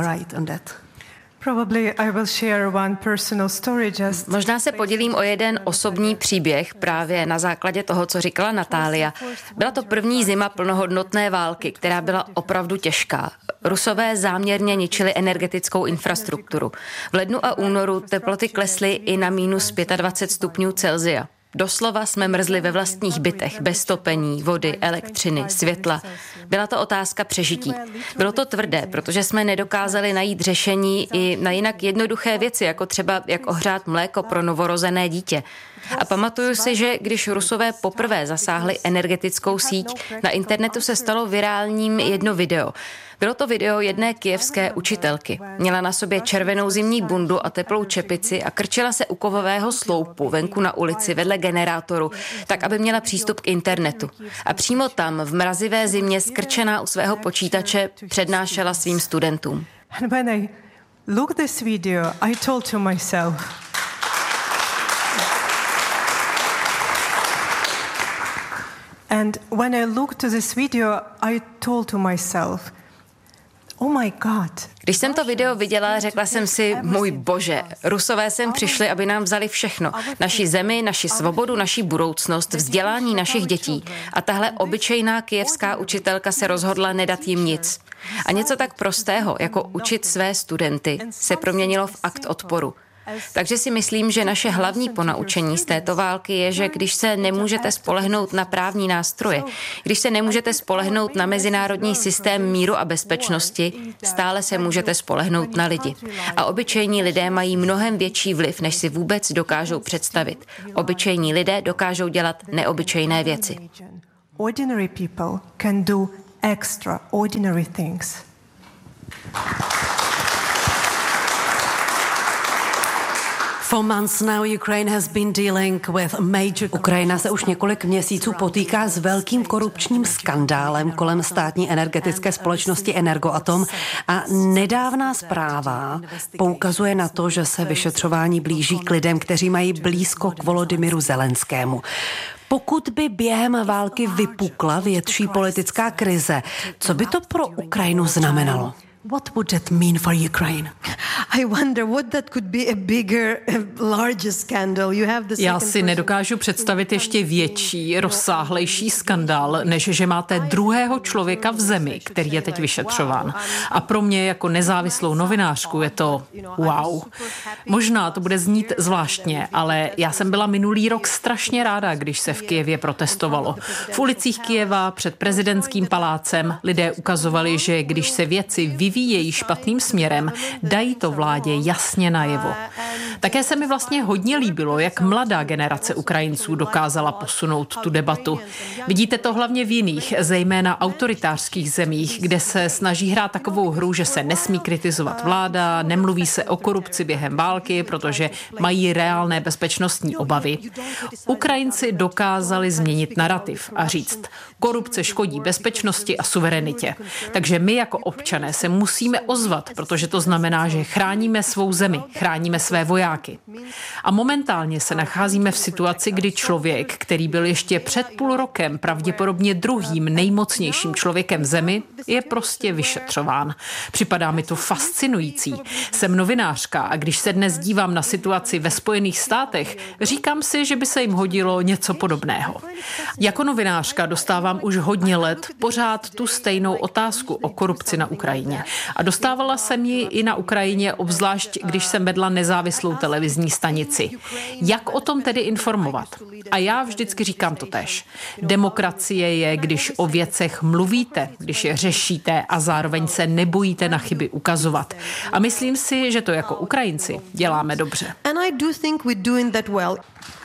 Možná se podělím o jeden osobní příběh právě na základě toho, co říkala Natália. Byla to první zima plnohodnotné války, která byla opravdu těžká. Rusové záměrně ničili energetickou infrastrukturu. V lednu a únoru teploty klesly i na minus dvacet pět stupňů Celsia. Doslova jsme mrzli ve vlastních bytech, bez topení, vody, elektřiny, světla. Byla to otázka přežití. Bylo to tvrdé, protože jsme nedokázali najít řešení i na jinak jednoduché věci, jako třeba jak ohřát mléko pro novorozené dítě. A pamatuju si, že když Rusové poprvé zasáhli energetickou síť, na internetu se stalo virálním jedno video. Bylo to video jedné kyjevské učitelky. Měla na sobě červenou zimní bundu a teplou čepici a krčila se u kovového sloupu venku na ulici vedle generátoru, tak aby měla přístup k internetu. A přímo tam v mrazivé zimě skrčená u svého počítače přednášela svým studentům. And when I looked this video, I told to myself, and when I looked to this video, I told to myself, oh my God. Když jsem to video viděla, řekla jsem si, můj bože, Rusové sem přišli, aby nám vzali všechno. Naši zemi, naši svobodu, naši budoucnost, vzdělání našich dětí. A tahle obyčejná kyjevská učitelka se rozhodla nedat jim nic. A něco tak prostého, jako učit své studenty, se proměnilo v akt odporu. Takže si myslím, že naše hlavní ponaučení z této války je, že když se nemůžete spolehnout na právní nástroje, když se nemůžete spolehnout na mezinárodní systém míru a bezpečnosti, stále se můžete spolehnout na lidi. A obyčejní lidé mají mnohem větší vliv, než si vůbec dokážou představit. Obyčejní lidé dokážou dělat neobyčejné věci. Ordinary people can do extraordinary things. Ukrajina se už několik měsíců potýká s velkým korupčním skandálem kolem státní energetické společnosti Energoatom a nedávná zpráva poukazuje na to, že se vyšetřování blíží k lidem, kteří mají blízko k Volodymyru Zelenskému. Pokud by během války vypukla větší politická krize, co by to pro Ukrajinu znamenalo? What would that mean for Ukraine? I wonder what that could be a bigger, larger scandal. You have the Já si nedokážu představit ještě větší, rozsáhlejší skandál, než že máte druhého člověka v zemi, který je teď vyšetřován. A pro mě jako nezávislou novinářku je to wow. Možná to bude znít zvláštně, ale já jsem byla minulý rok strašně ráda, když se v Kyjevě protestovalo. V ulicích Kyjeva před prezidentským palácem lidé ukazovali, že když se věci vyvíjejí špatným směrem, dají to vládě jasně najevo. Také se mi vlastně hodně líbilo, jak mladá generace Ukrajinců dokázala posunout tu debatu. Vidíte to hlavně v jiných, zejména autoritářských zemích, kde se snaží hrát takovou hru, že se nesmí kritizovat vláda, nemluví se o korupci během války, protože mají reálné bezpečnostní obavy. Ukrajinci dokázali změnit narativ a říct, korupce škodí bezpečnosti a suverenitě. Takže my jako občané se musíme ozvat, protože to znamená, že chráníme svou zemi, chráníme své vojáky. A momentálně se nacházíme v situaci, kdy člověk, který byl ještě před půl rokem pravděpodobně druhým nejmocnějším člověkem v zemi, je prostě vyšetřován. Připadá mi to fascinující. Jsem novinářka a když se dnes dívám na situaci ve Spojených státech, říkám si, že by se jim hodilo něco podobného. Jako novinářka dostávám už hodně let pořád tu stejnou otázku o korupci na Ukrajině. A dostávala jsem ji i na Ukrajině, obzvlášť když jsem vedla nezávislou televizní stanici. Jak o tom tedy informovat? A já vždycky říkám to též. Demokracie je, když o věcech mluvíte, když je řešíte a zároveň se nebojíte na chyby ukazovat. A myslím si, že to jako Ukrajinci děláme dobře. And I do think we're doing that well.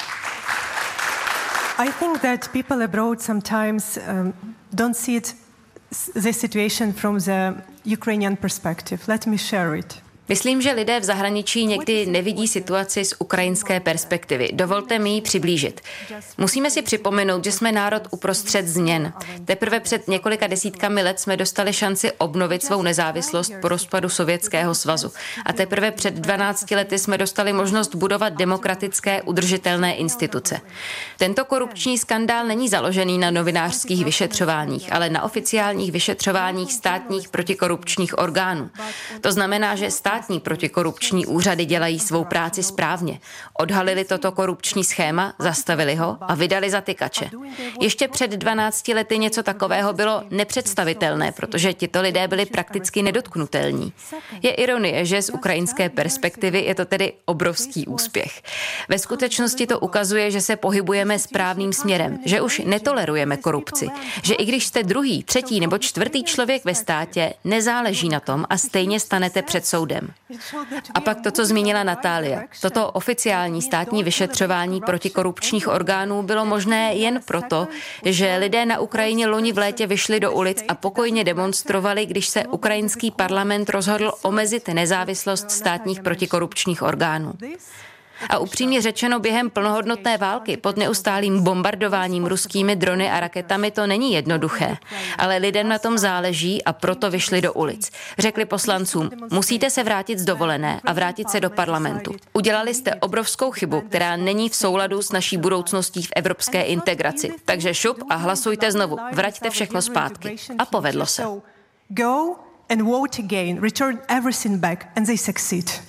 I think that people abroad sometimes um, don't see it, the situation from the Ukrainian perspective. Let me share it. Myslím, že lidé v zahraničí někdy nevidí situaci z ukrajinské perspektivy. Dovolte mi ji přiblížit. Musíme si připomenout, že jsme národ uprostřed změn. Teprve před několika desítkami let jsme dostali šanci obnovit svou nezávislost po rozpadu Sovětského svazu. A teprve před dvanácti lety jsme dostali možnost budovat demokratické, udržitelné instituce. Tento korupční skandál není založený na novinářských vyšetřováních, ale na oficiálních vyšetřováních státních protikorupčních orgánů. To znamená, že stát Státní protikorupční úřady dělají svou práci správně. Odhalili toto korupční schéma, zastavili ho a vydali zatykače. Ještě před dvanácti lety něco takového bylo nepředstavitelné, protože tito lidé byli prakticky nedotknutelní. Je ironie, že z ukrajinské perspektivy je to tedy obrovský úspěch. Ve skutečnosti to ukazuje, že se pohybujeme správným směrem, že už netolerujeme korupci, že i když jste druhý, třetí nebo čtvrtý člověk ve státě, nezáleží na tom a stejně stanete před soudem. lidem. A pak to, co zmínila Natália. Toto oficiální státní vyšetřování protikorupčních orgánů bylo možné jen proto, že lidé na Ukrajině loni v létě vyšli do ulic a pokojně demonstrovali, když se ukrajinský parlament rozhodl omezit nezávislost státních protikorupčních orgánů. A upřímně řečeno, během plnohodnotné války pod neustálým bombardováním ruskými drony a raketami to není jednoduché. Ale lidem na tom záleží a proto vyšli do ulic. Řekli poslancům, musíte se vrátit z dovolené a vrátit se do parlamentu. Udělali jste obrovskou chybu, která není v souladu s naší budoucností v evropské integraci. Takže šup a hlasujte znovu. Vraťte všechno zpátky. A povedlo se. Go and vote again. Return everything back and they succeed.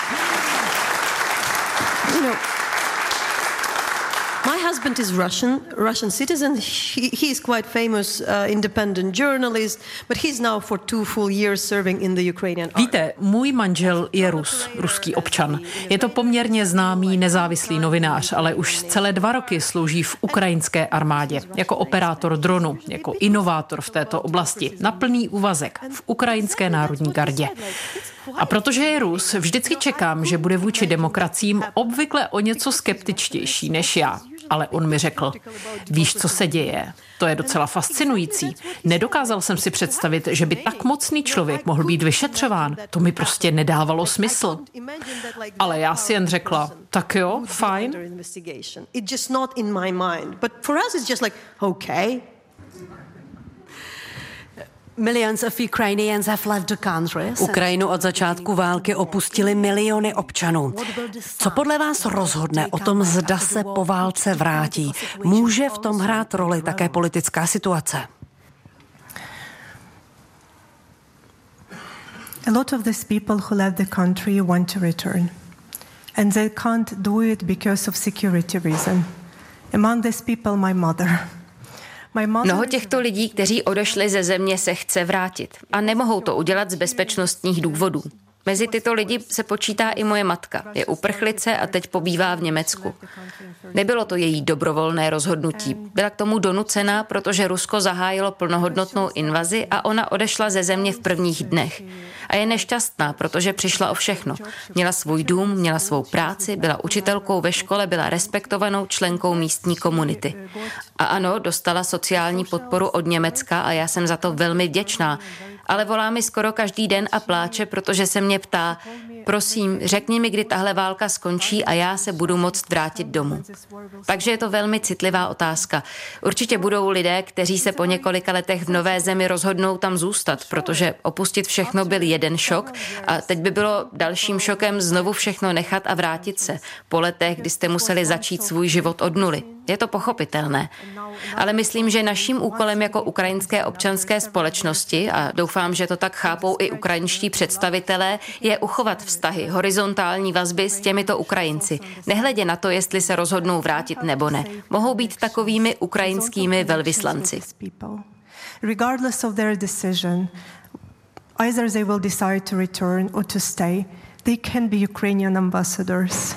You know, my husband is Russian, Russian citizen. He, he is quite famous uh, independent journalist, but he's now for two full years serving in the Ukrainian army. Víte, můj manžel je Rus, ruský občan. Je to poměrně známý nezávislý novinář, ale už celé dva roky slouží v ukrajinské armádě jako operátor dronu, jako inovátor v této oblasti, na plný úvazek v ukrajinské národní gardě. A protože je Rus, vždycky čekám, že bude vůči demokraciím obvykle o něco skeptičtější než já. Ale on mi řekl, víš, co se děje? To je docela fascinující. Nedokázal jsem si představit, že by tak mocný člověk mohl být vyšetřován. To mi prostě nedávalo smysl. Ale já si jen řekla, tak jo, fajn. Ukrajinu od začátku války opustili miliony občanů. Co podle vás rozhodne o tom, zda se po válce vrátí? Může v tom hrát roli také politická situace? A lot of these people who left the country want to return. And they can't do it because of security reason. Among these people, my mother. Mnoho těchto lidí, kteří odešli ze země, se chce vrátit a nemohou to udělat z bezpečnostních důvodů. Mezi tyto lidi se počítá i moje matka. Je uprchlice a teď pobývá v Německu. Nebylo to její dobrovolné rozhodnutí. Byla k tomu donucená, protože Rusko zahájilo plnohodnotnou invazi a ona odešla ze země v prvních dnech. A je nešťastná, protože přišla o všechno. Měla svůj dům, měla svou práci, byla učitelkou ve škole, byla respektovanou členkou místní komunity. A ano, dostala sociální podporu od Německa a já jsem za to velmi vděčná. Ale volá mi skoro každý den a pláče, protože se mě ptá, prosím, řekni mi, kdy tahle válka skončí a já se budu moct vrátit domů. Takže je to velmi citlivá otázka. Určitě budou lidé, kteří se po několika letech v nové zemi rozhodnou tam zůstat, protože opustit všechno byl jeden šok a teď by bylo dalším šokem znovu všechno nechat a vrátit se po letech, kdy jste museli začít svůj život od nuly. Je to pochopitelné. Ale myslím, že naším úkolem jako ukrajinské občanské společnosti, a doufám, že to tak chápou i ukrajinští představitelé, je uchovat vztahy, horizontální vazby s těmito Ukrajinci. Nehledě na to, jestli se rozhodnou vrátit nebo ne. Mohou být takovými ukrajinskými velvyslanci. Regardless of their decision, either they will decide to return or to stay, they can be Ukrainian ambassadors.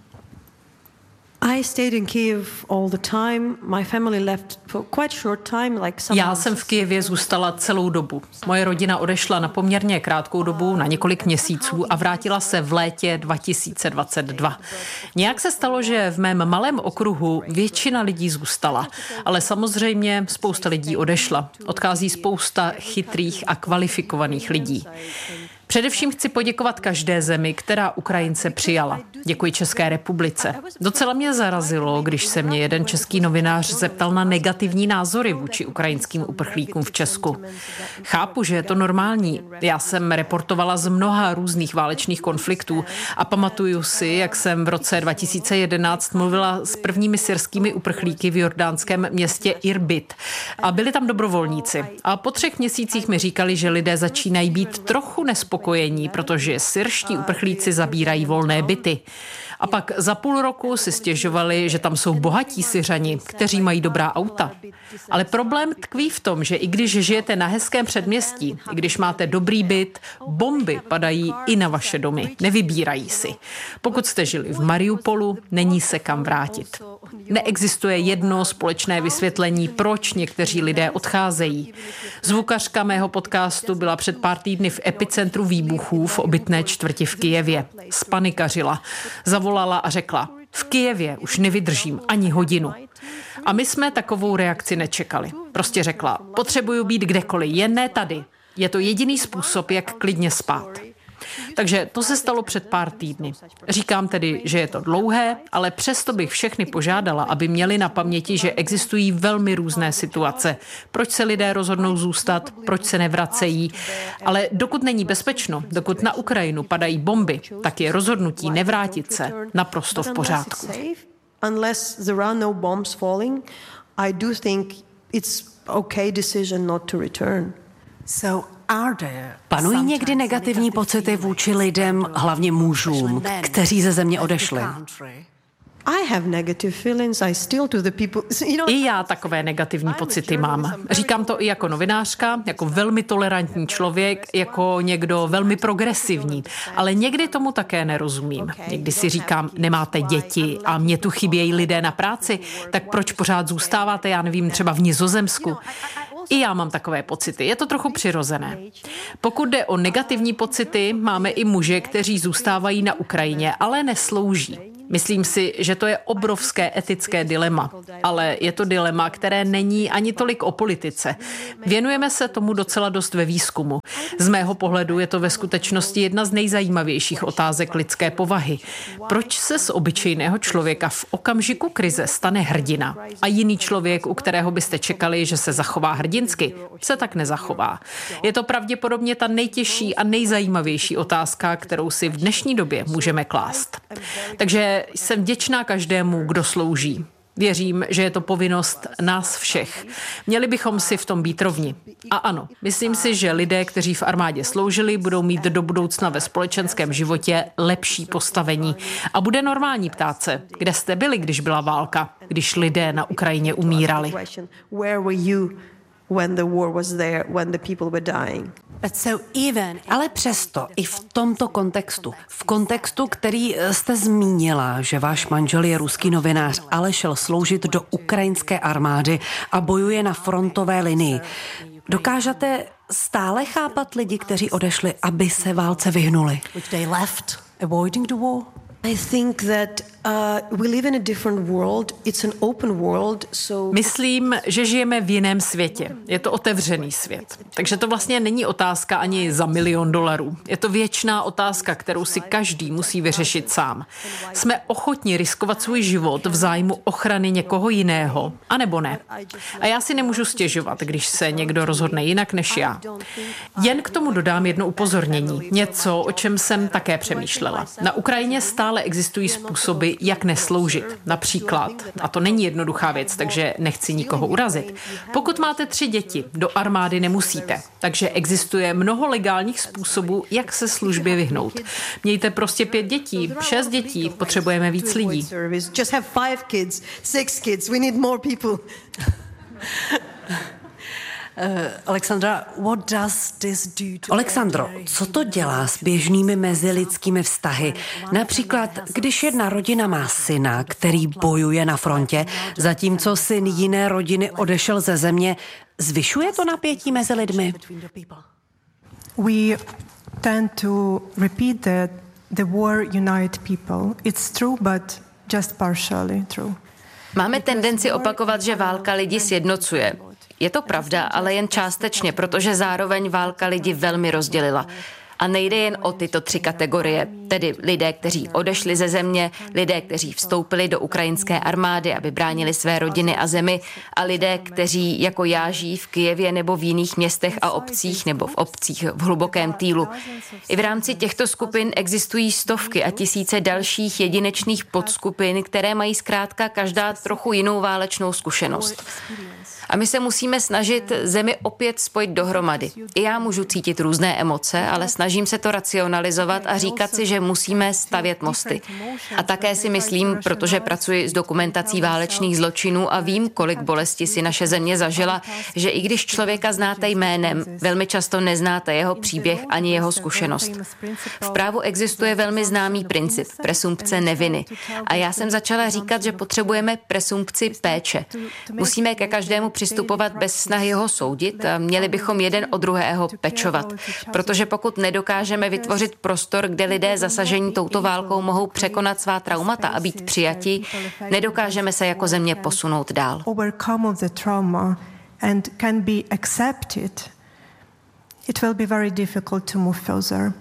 I stayed in Kyiv all the time. My family left for quite short time, like some Já jsem v Kyjevě zůstala celou dobu. Moje rodina odešla na poměrně krátkou dobu, na několik měsíců a vrátila se v létě dva tisíce dvacet dva. Nějak se stalo, že v mém malém okruhu většina lidí zůstala, ale samozřejmě spousta lidí odešla. Odchází spousta chytrých a kvalifikovaných lidí. Především chci poděkovat každé zemi, která Ukrajince přijala. Děkuji České republice. Docela mě zarazilo, když se mě jeden český novinář zeptal na negativní názory vůči ukrajinským uprchlíkům v Česku. Chápu, že je to normální. Já jsem reportovala z mnoha různých válečných konfliktů a pamatuju si, jak jsem v roce dva tisíce jedenáct mluvila s prvními syrskými uprchlíky v jordánském městě Irbit. A byli tam dobrovolníci. A po třech měsících mi říkali, že lidé začínají být trochu nespokojení, protože syrští uprchlíci zabírají volné byty. A pak za půl roku si stěžovali, že tam jsou bohatí Syřani, kteří mají dobrá auta. Ale problém tkví v tom, že i když žijete na hezkém předměstí, i když máte dobrý byt, bomby padají i na vaše domy. Nevybírají si. Pokud jste žili v Mariupolu, není se kam vrátit. Neexistuje jedno společné vysvětlení, proč někteří lidé odcházejí. Zvukařka mého podcastu byla před pár týdny v epicentru výbuchů v obytné čtvrti v Kyjevě. Spanikařila. Zavolala a řekla: v Kyjevě už nevydržím ani hodinu. A my jsme takovou reakci nečekali. Prostě řekla: potřebuju být kdekoliv, jen ne tady. Je to jediný způsob, jak klidně spát. Takže to se stalo před pár týdny. Říkám tedy, že je to dlouhé, ale přesto bych všechny požádala, aby měli na paměti, že existují velmi různé situace. Proč se lidé rozhodnou zůstat, proč se nevracejí. Ale dokud není bezpečno, dokud na Ukrajinu padají bomby, tak je rozhodnutí nevrátit se naprosto v pořádku. Unless there are no bombs falling, I do think it's okay decision not to return. So panují někdy negativní pocity vůči lidem, hlavně mužům, kteří ze země odešli? I have negative feelings, I still to the people, you know. I já takové negativní pocity mám. Říkám to i jako novinářka, jako velmi tolerantní člověk, jako někdo velmi progresivní, ale někdy tomu také nerozumím. Někdy si říkám, nemáte děti a mě tu chybějí lidé na práci, tak proč pořád zůstáváte, já nevím, třeba v Nizozemsku? I já mám takové pocity, je to trochu přirozené. Pokud jde o negativní pocity, máme i muže, kteří zůstávají na Ukrajině, ale neslouží. Myslím si, že to je obrovské etické dilema, ale je to dilema, které není ani tolik o politice. Věnujeme se tomu docela dost ve výzkumu. Z mého pohledu je to ve skutečnosti jedna z nejzajímavějších otázek lidské povahy. Proč se z obyčejného člověka v okamžiku krize stane hrdina a jiný člověk, u kterého byste čekali, že se zachová hrdinsky, se tak nezachová? Je to pravděpodobně ta nejtěžší a nejzajímavější otázka, kterou si v dnešní době můžeme klást. Takže jsem vděčná každému, kdo slouží. Věřím, že je to povinnost nás všech. Měli bychom si v tom být rovni. A ano, myslím si, že lidé, kteří v armádě sloužili, budou mít do budoucna ve společenském životě lepší postavení. A bude normální ptát se, kde jste byli, když byla válka, když lidé na Ukrajině umírali. When the war was there, when the people were dying. Ale přesto, i v tomto kontextu, v kontextu, který jste zmínila, že váš manžel je ruský novinář, ale šel sloužit do ukrajinské armády a bojuje na frontové linii. Dokážete stále chápat lidi, kteří odešli, aby se válce vyhnuli? I think that uh, we live in a different world. It's an open world, so... Myslím, že žijeme v jiném světě. Je to otevřený svět. Takže to vlastně není otázka ani za milion dolarů. Je to věčná otázka, kterou si každý musí vyřešit sám. Jsme ochotni riskovat svůj život v zájmu ochrany někoho jiného, anebo ne. A já si nemůžu stěžovat, když se někdo rozhodne jinak než já. Jen k tomu dodám jedno upozornění. Něco, o čem jsem také přemýšlela. Na Ukrajině stále ale existují způsoby, jak nesloužit. Například, a to není jednoduchá věc, takže nechci nikoho urazit, pokud máte tři děti, do armády nemusíte. Takže existuje mnoho legálních způsobů, jak se službě vyhnout. Mějte prostě pět dětí, šest dětí, potřebujeme víc lidí. Just have five kids, six kids, we need more people. Uh, Alexandra, what does this do to... Alexandro, co to dělá s běžnými mezilidskými vztahy? Například, když jedna rodina má syna, který bojuje na frontě, zatímco syn jiné rodiny odešel ze země, zvyšuje to napětí mezi lidmi? We tend to repeat that the war unites people. It's true, but just partially true. Máme tendenci opakovat, že válka lidi sjednocuje. Je to pravda, ale jen částečně, protože zároveň válka lidi velmi rozdělila. A nejde jen o tyto tři kategorie, tedy lidé, kteří odešli ze země, lidé, kteří vstoupili do ukrajinské armády, aby bránili své rodiny a zemi, a lidé, kteří jako já žijí v Kyjevě nebo v jiných městech a obcích nebo v obcích v hlubokém týlu. I v rámci těchto skupin existují stovky a tisíce dalších jedinečných podskupin, které mají zkrátka každá trochu jinou válečnou zkušenost. A my se musíme snažit zemi opět spojit dohromady. I já můžu cítit různé emoce, ale snažím se to racionalizovat a říkat si, že musíme stavět mosty. A také si myslím, protože pracuji s dokumentací válečných zločinů a vím, kolik bolesti si naše země zažila, že i když člověka znáte jménem, velmi často neznáte jeho příběh ani jeho zkušenost. V právu existuje velmi známý princip presumpce neviny. A já jsem začala říkat, že potřebujeme presumpci péče. Musíme ke každému přistupovat bez snahy ho soudit a měli bychom jeden o druhého pečovat. Protože pokud nedokážeme vytvořit prostor, kde lidé zasažení touto válkou mohou překonat svá traumata a být přijati, nedokážeme se jako země posunout dál. It will be very difficult to move further.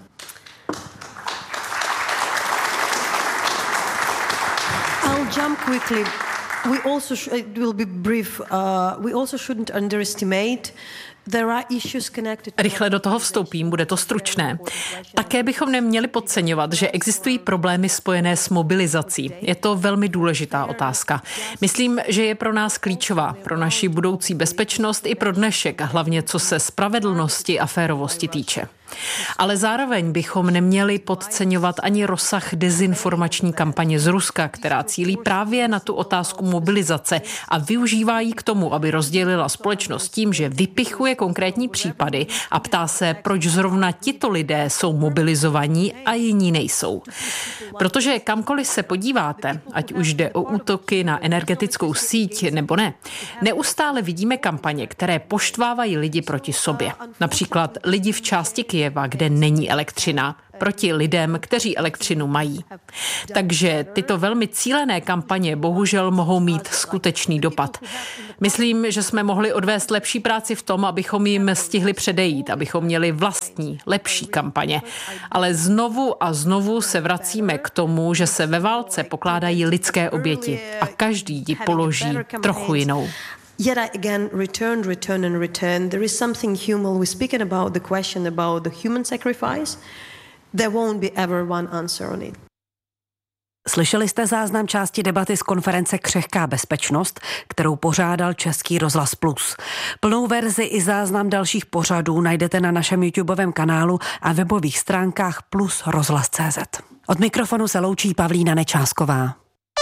I'll jump quickly. We also sh- it will be brief. Uh, we also shouldn't underestimate. Rychle do toho vstoupím, bude to stručné. Také bychom neměli podceňovat, že existují problémy spojené s mobilizací. Je to velmi důležitá otázka. Myslím, že je pro nás klíčová, pro naši budoucí bezpečnost i pro dnešek, hlavně co se spravedlnosti a férovosti týče. Ale zároveň bychom neměli podceňovat ani rozsah dezinformační kampaně z Ruska, která cílí právě na tu otázku mobilizace a využívá ji k tomu, aby rozdělila společnost tím, že vypichuje konkrétní případy a ptá se, proč zrovna tito lidé jsou mobilizovaní a jiní nejsou. Protože kamkoliv se podíváte, ať už jde o útoky na energetickou síť nebo ne, neustále vidíme kampaně, které poštvávají lidi proti sobě. Například lidi v části Kyjeva, kde není elektřina, proti lidem, kteří elektřinu mají. Takže tyto velmi cílené kampaně bohužel mohou mít skutečný dopad. Myslím, že jsme mohli odvést lepší práci v tom, abychom jim stihli předejít, abychom měli vlastní, lepší kampaně. Ale znovu a znovu se vracíme k tomu, že se ve válce pokládají lidské oběti a každý ji položí trochu jinou. Yet I again return, return and return. There is something human. We're speaking about the question about the human sacrifice. There won't be ever one answer on it. Slyšeli jste záznam části debaty z konference Křehká bezpečnost, kterou pořádal Český rozhlas Plus. Plnou verzi i záznam dalších pořadů najdete na našem YouTubeovém kanálu a webových stránkách plus rozhlas tečka cé zet. Od mikrofonu se loučí Pavlína Nečásková.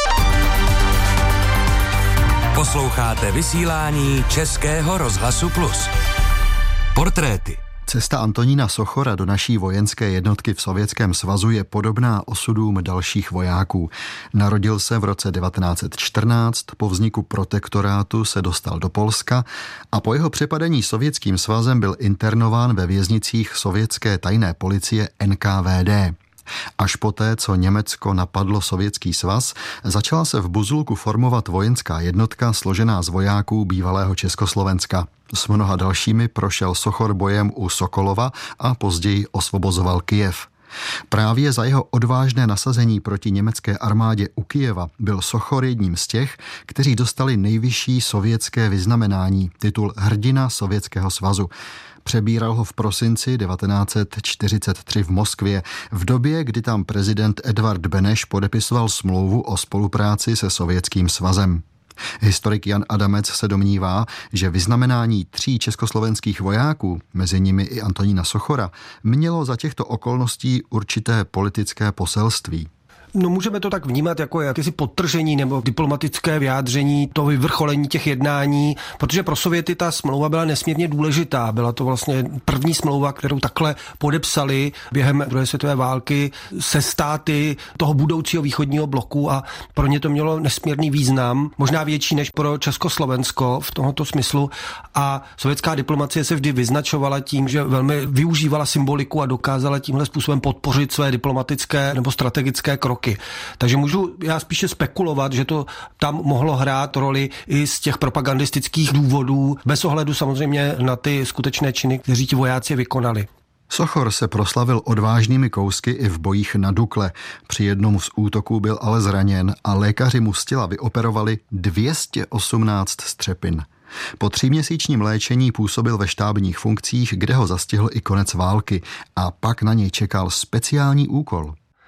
Posloucháte vysílání Českého rozhlasu Plus. Portréty. Cesta Antonína Sochora do naší vojenské jednotky v Sovětském svazu je podobná osudům dalších vojáků. Narodil se v roce devatenáct set čtrnáct, po vzniku protektorátu se dostal do Polska a po jeho přepadení Sovětským svazem byl internován ve věznicích sovětské tajné policie N K V D. Až poté, co Německo napadlo Sovětský svaz, začala se v Buzulku formovat vojenská jednotka složená z vojáků bývalého Československa. S mnoha dalšími prošel Sochor bojem u Sokolova a později osvobozoval Kyjev. Právě za jeho odvážné nasazení proti německé armádě u Kyjeva byl Sochor jedním z těch, kteří dostali nejvyšší sovětské vyznamenání, titul Hrdina Sovětského svazu. Přebíral ho v prosinci devatenáct set čtyřicet tři v Moskvě, v době, kdy tam prezident Edvard Beneš podepisoval smlouvu o spolupráci se Sovětským svazem. Historik Jan Adamec se domnívá, že vyznamenání tří československých vojáků, mezi nimi i Antonína Sochora, mělo za těchto okolností určité politické poselství. No, můžeme to tak vnímat jako jakési podtržení nebo diplomatické vyjádření, to vyvrcholení těch jednání, protože pro Sověty ta smlouva byla nesmírně důležitá. Byla to vlastně první smlouva, kterou takhle podepsali během druhé světové války se státy toho budoucího východního bloku a pro ně to mělo nesmírný význam, možná větší než pro Československo v tomto smyslu. A sovětská diplomacie se vždy vyznačovala tím, že velmi využívala symboliku a dokázala tímhle způsobem podpořit své diplomatické nebo strategické kroky. Takže můžu já spíše spekulovat, že to tam mohlo hrát roli i z těch propagandistických důvodů, bez ohledu samozřejmě na ty skutečné činy, kteří ti vojáci vykonali. Sochor se proslavil odvážnými kousky i v bojích na Dukle. Při jednom z útoků byl ale zraněn a lékaři mu z těla vyoperovali dvě stě osmnáct střepin. Po tříměsíčním léčení působil ve štábních funkcích, kde ho zastihl i konec války a pak na něj čekal speciální úkol.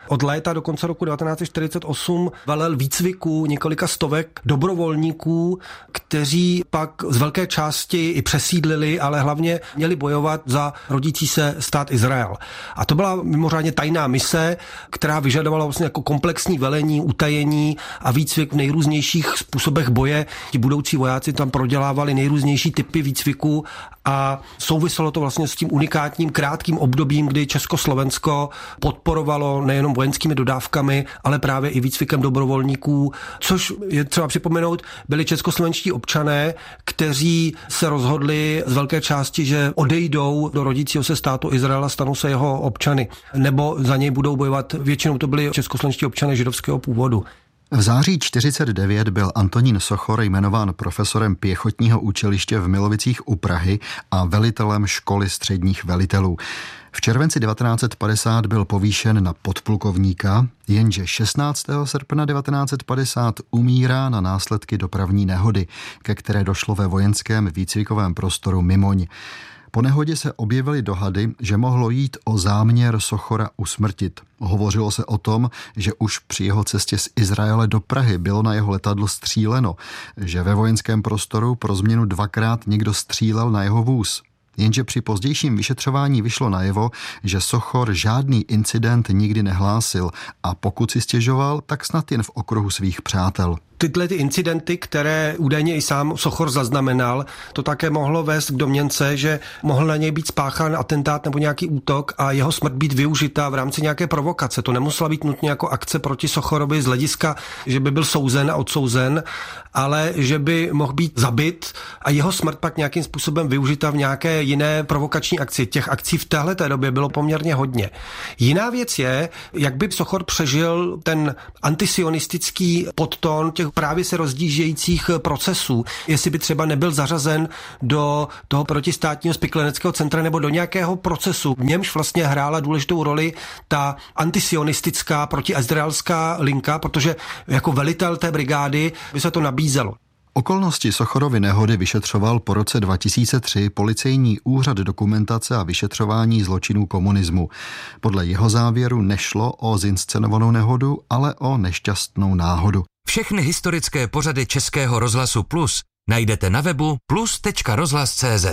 Od léta do konce roku devatenáct set čtyřicet osm velel výcviku několika stovek dobrovolníků, kteří pak z velké části i přesídlili, ale hlavně měli bojovat za rodící se stát Izrael. A to byla mimořádně tajná mise, která vyžadovala vlastně jako komplexní velení, utajení a výcvik v nejrůznějších způsobech boje. Ti budoucí vojáci tam prodělávali nejrůznější typy výcviku a souviselo to vlastně s tím unikátním krátkým obdobím, kdy Československo podporovalo nejenom vojenskými dodávkami, ale právě i výcvikem dobrovolníků, což je třeba připomenout, byli českoslovenští občané, kteří se rozhodli z velké části, že odejdou do rodícího se státu Izraela, stanou se jeho občany, nebo za něj budou bojovat. Většinou to byli českoslovenští občané židovského původu. V září čtyřicet devět byl Antonín Sochor jmenován profesorem pěchotního učiliště v Milovicích u Prahy a velitelem školy středních velitelů. V červenci devatenáct set padesát byl povýšen na podplukovníka, jenže šestnáctého srpna devatenáct set padesát umírá na následky dopravní nehody, ke které došlo ve vojenském výcvikovém prostoru Mimoň. Po nehodě se objevily dohady, že mohlo jít o záměr Sochora usmrtit. Hovořilo se o tom, že už při jeho cestě z Izraele do Prahy bylo na jeho letadlo stříleno, že ve vojenském prostoru pro změnu dvakrát někdo střílel na jeho vůz. Jenže při pozdějším vyšetřování vyšlo najevo, že Sochor žádný incident nikdy nehlásil a pokud si stěžoval, tak snad jen v okruhu svých přátel. Tyhle ty incidenty, které údajně i sám Sochor zaznamenal, to také mohlo vést k domněnce, že mohl na něj být spáchán atentát nebo nějaký útok a jeho smrt být využita v rámci nějaké provokace. To nemusela být nutně jako akce proti Sochorovi z hlediska, že by byl souzen a odsouzen, ale že by mohl být zabit a jeho smrt pak nějakým způsobem využita v nějaké jiné provokační akci. Těch akcí v téhleté době bylo poměrně hodně. Jiná věc je, jak by Sochor přežil ten antisionistický podtón těch právě se rozdížejících procesů, jestli by třeba nebyl zařazen do toho protistátního spikleneckého centra nebo do nějakého procesu, v němž vlastně hrála důležitou roli ta antisionistická protiizraelská linka, protože jako velitel té brigády by se to nabízelo. Okolnosti Sochorovy nehody vyšetřoval po roce dva tisíce tři Policejní úřad dokumentace a vyšetřování zločinů komunismu. Podle jeho závěru nešlo o zinscenovanou nehodu, ale o nešťastnou náhodu. Všechny historické pořady Českého rozhlasu Plus najdete na webu plus tečka rozhlas tečka cé zet.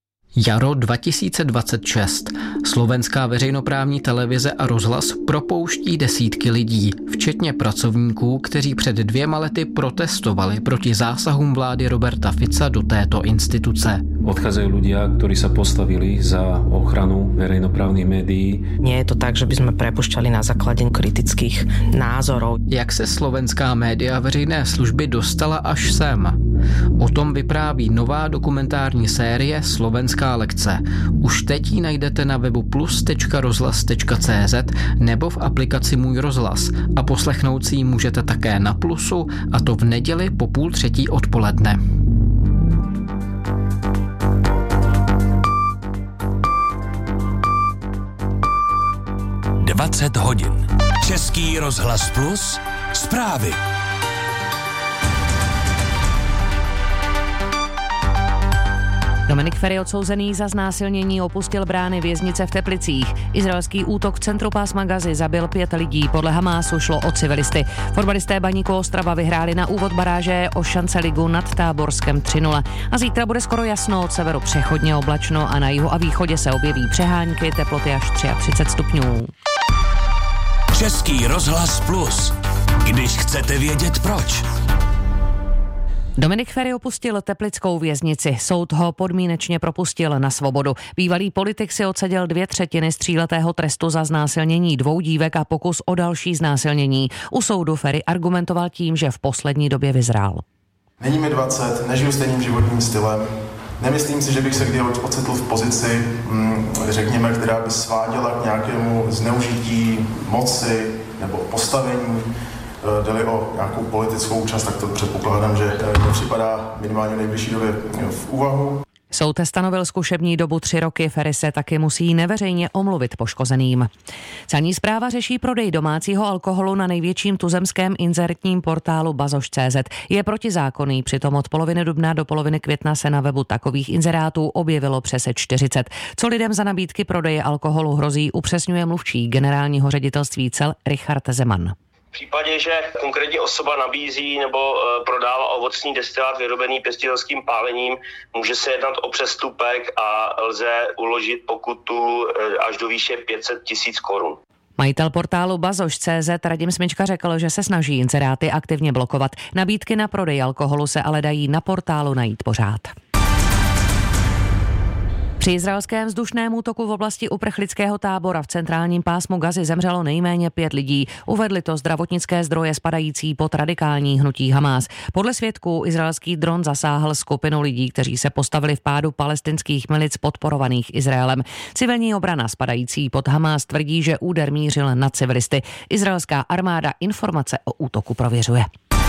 Jaro dva tisíce dvacet šest. Slovenská veřejnoprávní televize a rozhlas propouští desítky lidí, včetně pracovníků, kteří před dvěma lety protestovali proti zásahům vlády Roberta Fica do této instituce. Odchádzajú ľudia, ktorí sa postavili za ochranu verejnoprávnych médií. Nie je to tak, že by sme prepušťali na základe kritických názorov. Jak se slovenská média veřejné služby dostala až sem? O tom vypráví nová dokumentární série Slovenská lekce. Už teď ji najdete na webu plus tečka rozhlas tečka cé zet nebo v aplikaci Můj rozhlas a poslechnout si ji můžete také na Plusu, a to v neděli po půl třetí odpoledne. dvacet hodin. Český rozhlas Plus. Zprávy. Dominik Feri, odsouzený za znásilnění, opustil brány věznice v Teplicích. Izraelský útok v centru pásma Gazy zabil pět lidí. Podle Hamásu šlo o civilisty. Fotbalisté Baníku Ostrava vyhráli na úvod baráže o šance ligu nad Táborskem tři nula. A zítra bude skoro jasno, od severu přechodně oblačno a na jihu a východě se objeví přehánky, teploty až třicet tři stupňů. Český rozhlas Plus. Když chcete vědět proč. Dominik Feri opustil teplickou věznici. Soud ho podmínečně propustil na svobodu. Bývalý politik si odseděl dvě třetiny z tříletého trestu za znásilnění dvou dívek a pokus o další znásilnění. U soudu Feri argumentoval tím, že v poslední době vyzrál. Není mi dvacet, nežiju stejným životním stylem. Nemyslím si, že bych se kdy ocitl v pozici, řekněme, která by sváděla k nějakému zneužití moci nebo postavení. Jde-li o nějakou politickou účast, tak to předpokládám, že nepřipadá minimálně v nejbližší době v úvahu. Soud stanovil zkušební dobu tři roky, Ferry se taky musí neveřejně omluvit poškozeným. Celní správa řeší prodej domácího alkoholu na největším tuzemském inzertním portálu bazoš tečka cé zet. Je protizákonný, přitom od poloviny dubna do poloviny května se na webu takových inzerátů objevilo přes čtyřicet. Co lidem za nabídky prodeje alkoholu hrozí, upřesňuje mluvčí generálního ředitelství cel Richard Zeman. V případě, že konkrétní osoba nabízí nebo e, prodává ovocný destilát vyrobený pěstitelským pálením, může se jednat o přestupek a lze uložit pokutu e, až do výše pět set tisíc korun. Majitel portálu bazoš tečka cé zet Radim Smyčka řekl, že se snaží inzeráty aktivně blokovat. Nabídky na prodej alkoholu se ale dají na portálu najít pořád. Při izraelském vzdušném útoku v oblasti uprchlického tábora v centrálním pásmu Gazy zemřelo nejméně pět lidí. Uvedly to zdravotnické zdroje spadající pod radikální hnutí Hamás. Podle svědků izraelský dron zasáhl skupinu lidí, kteří se postavili v pádu palestinských milic podporovaných Izraelem. Civilní obrana spadající pod Hamás tvrdí, že úder mířil na civilisty. Izraelská armáda informace o útoku prověřuje.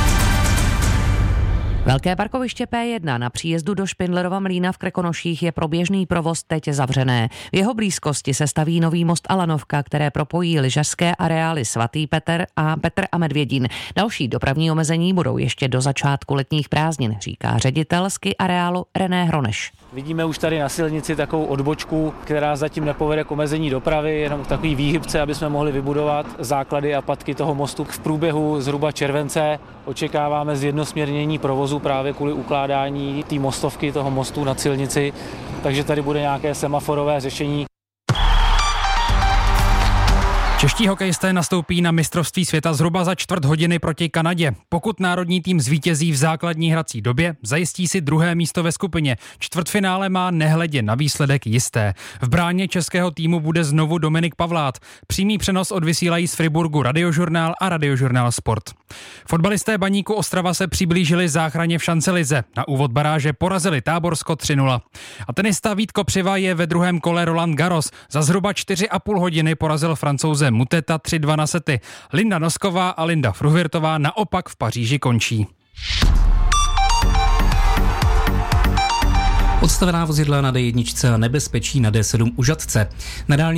Velké parkoviště P jedna na příjezdu do Špindlerova Mlýna v Krkonoších je pro běžný provoz teď zavřené. V jeho blízkosti se staví nový most Alanovka, které propojí lyžařské areály Svatý Petr a Petr a Medvědín. Další dopravní omezení budou ještě do začátku letních prázdnin, říká ředitel ski areálu René Hroneš. Vidíme už tady na silnici takovou odbočku, která zatím nepovede k omezení dopravy, jenom k takový výhybce, aby jsme mohli vybudovat základy a patky toho mostu. V průběhu zhruba července očekáváme zjednosměrnění provozu právě kvůli ukládání té mostovky, toho mostu na silnici, takže tady bude nějaké semaforové řešení. Čeští hokejisté nastoupí na mistrovství světa zhruba za čtvrt hodiny proti Kanadě. Pokud národní tým zvítězí v základní hrací době, zajistí si druhé místo ve skupině. Čtvrtfinále má nehledě na výsledek jisté. V bráně českého týmu bude znovu Dominik Pavlát. Přímý přenos odvysílají z Friburgu Radiožurnál a Radiožurnál Sport. Fotbalisté Baníku Ostrava se přiblížili záchraně v šancelize. Na úvod baráže porazili Táborsko tři nula. A tenista Vít Kopřiva je ve druhém kole Roland Garros. Za zhruba čtyři a půl hodiny porazil Francouze Muteta tři dva na sety. Linda Nosková a Linda Fruhvirtová naopak v Paříži končí. Odstavená vozidla na D jedna a nebezpečí na D sedm u Žatce. Na dálnici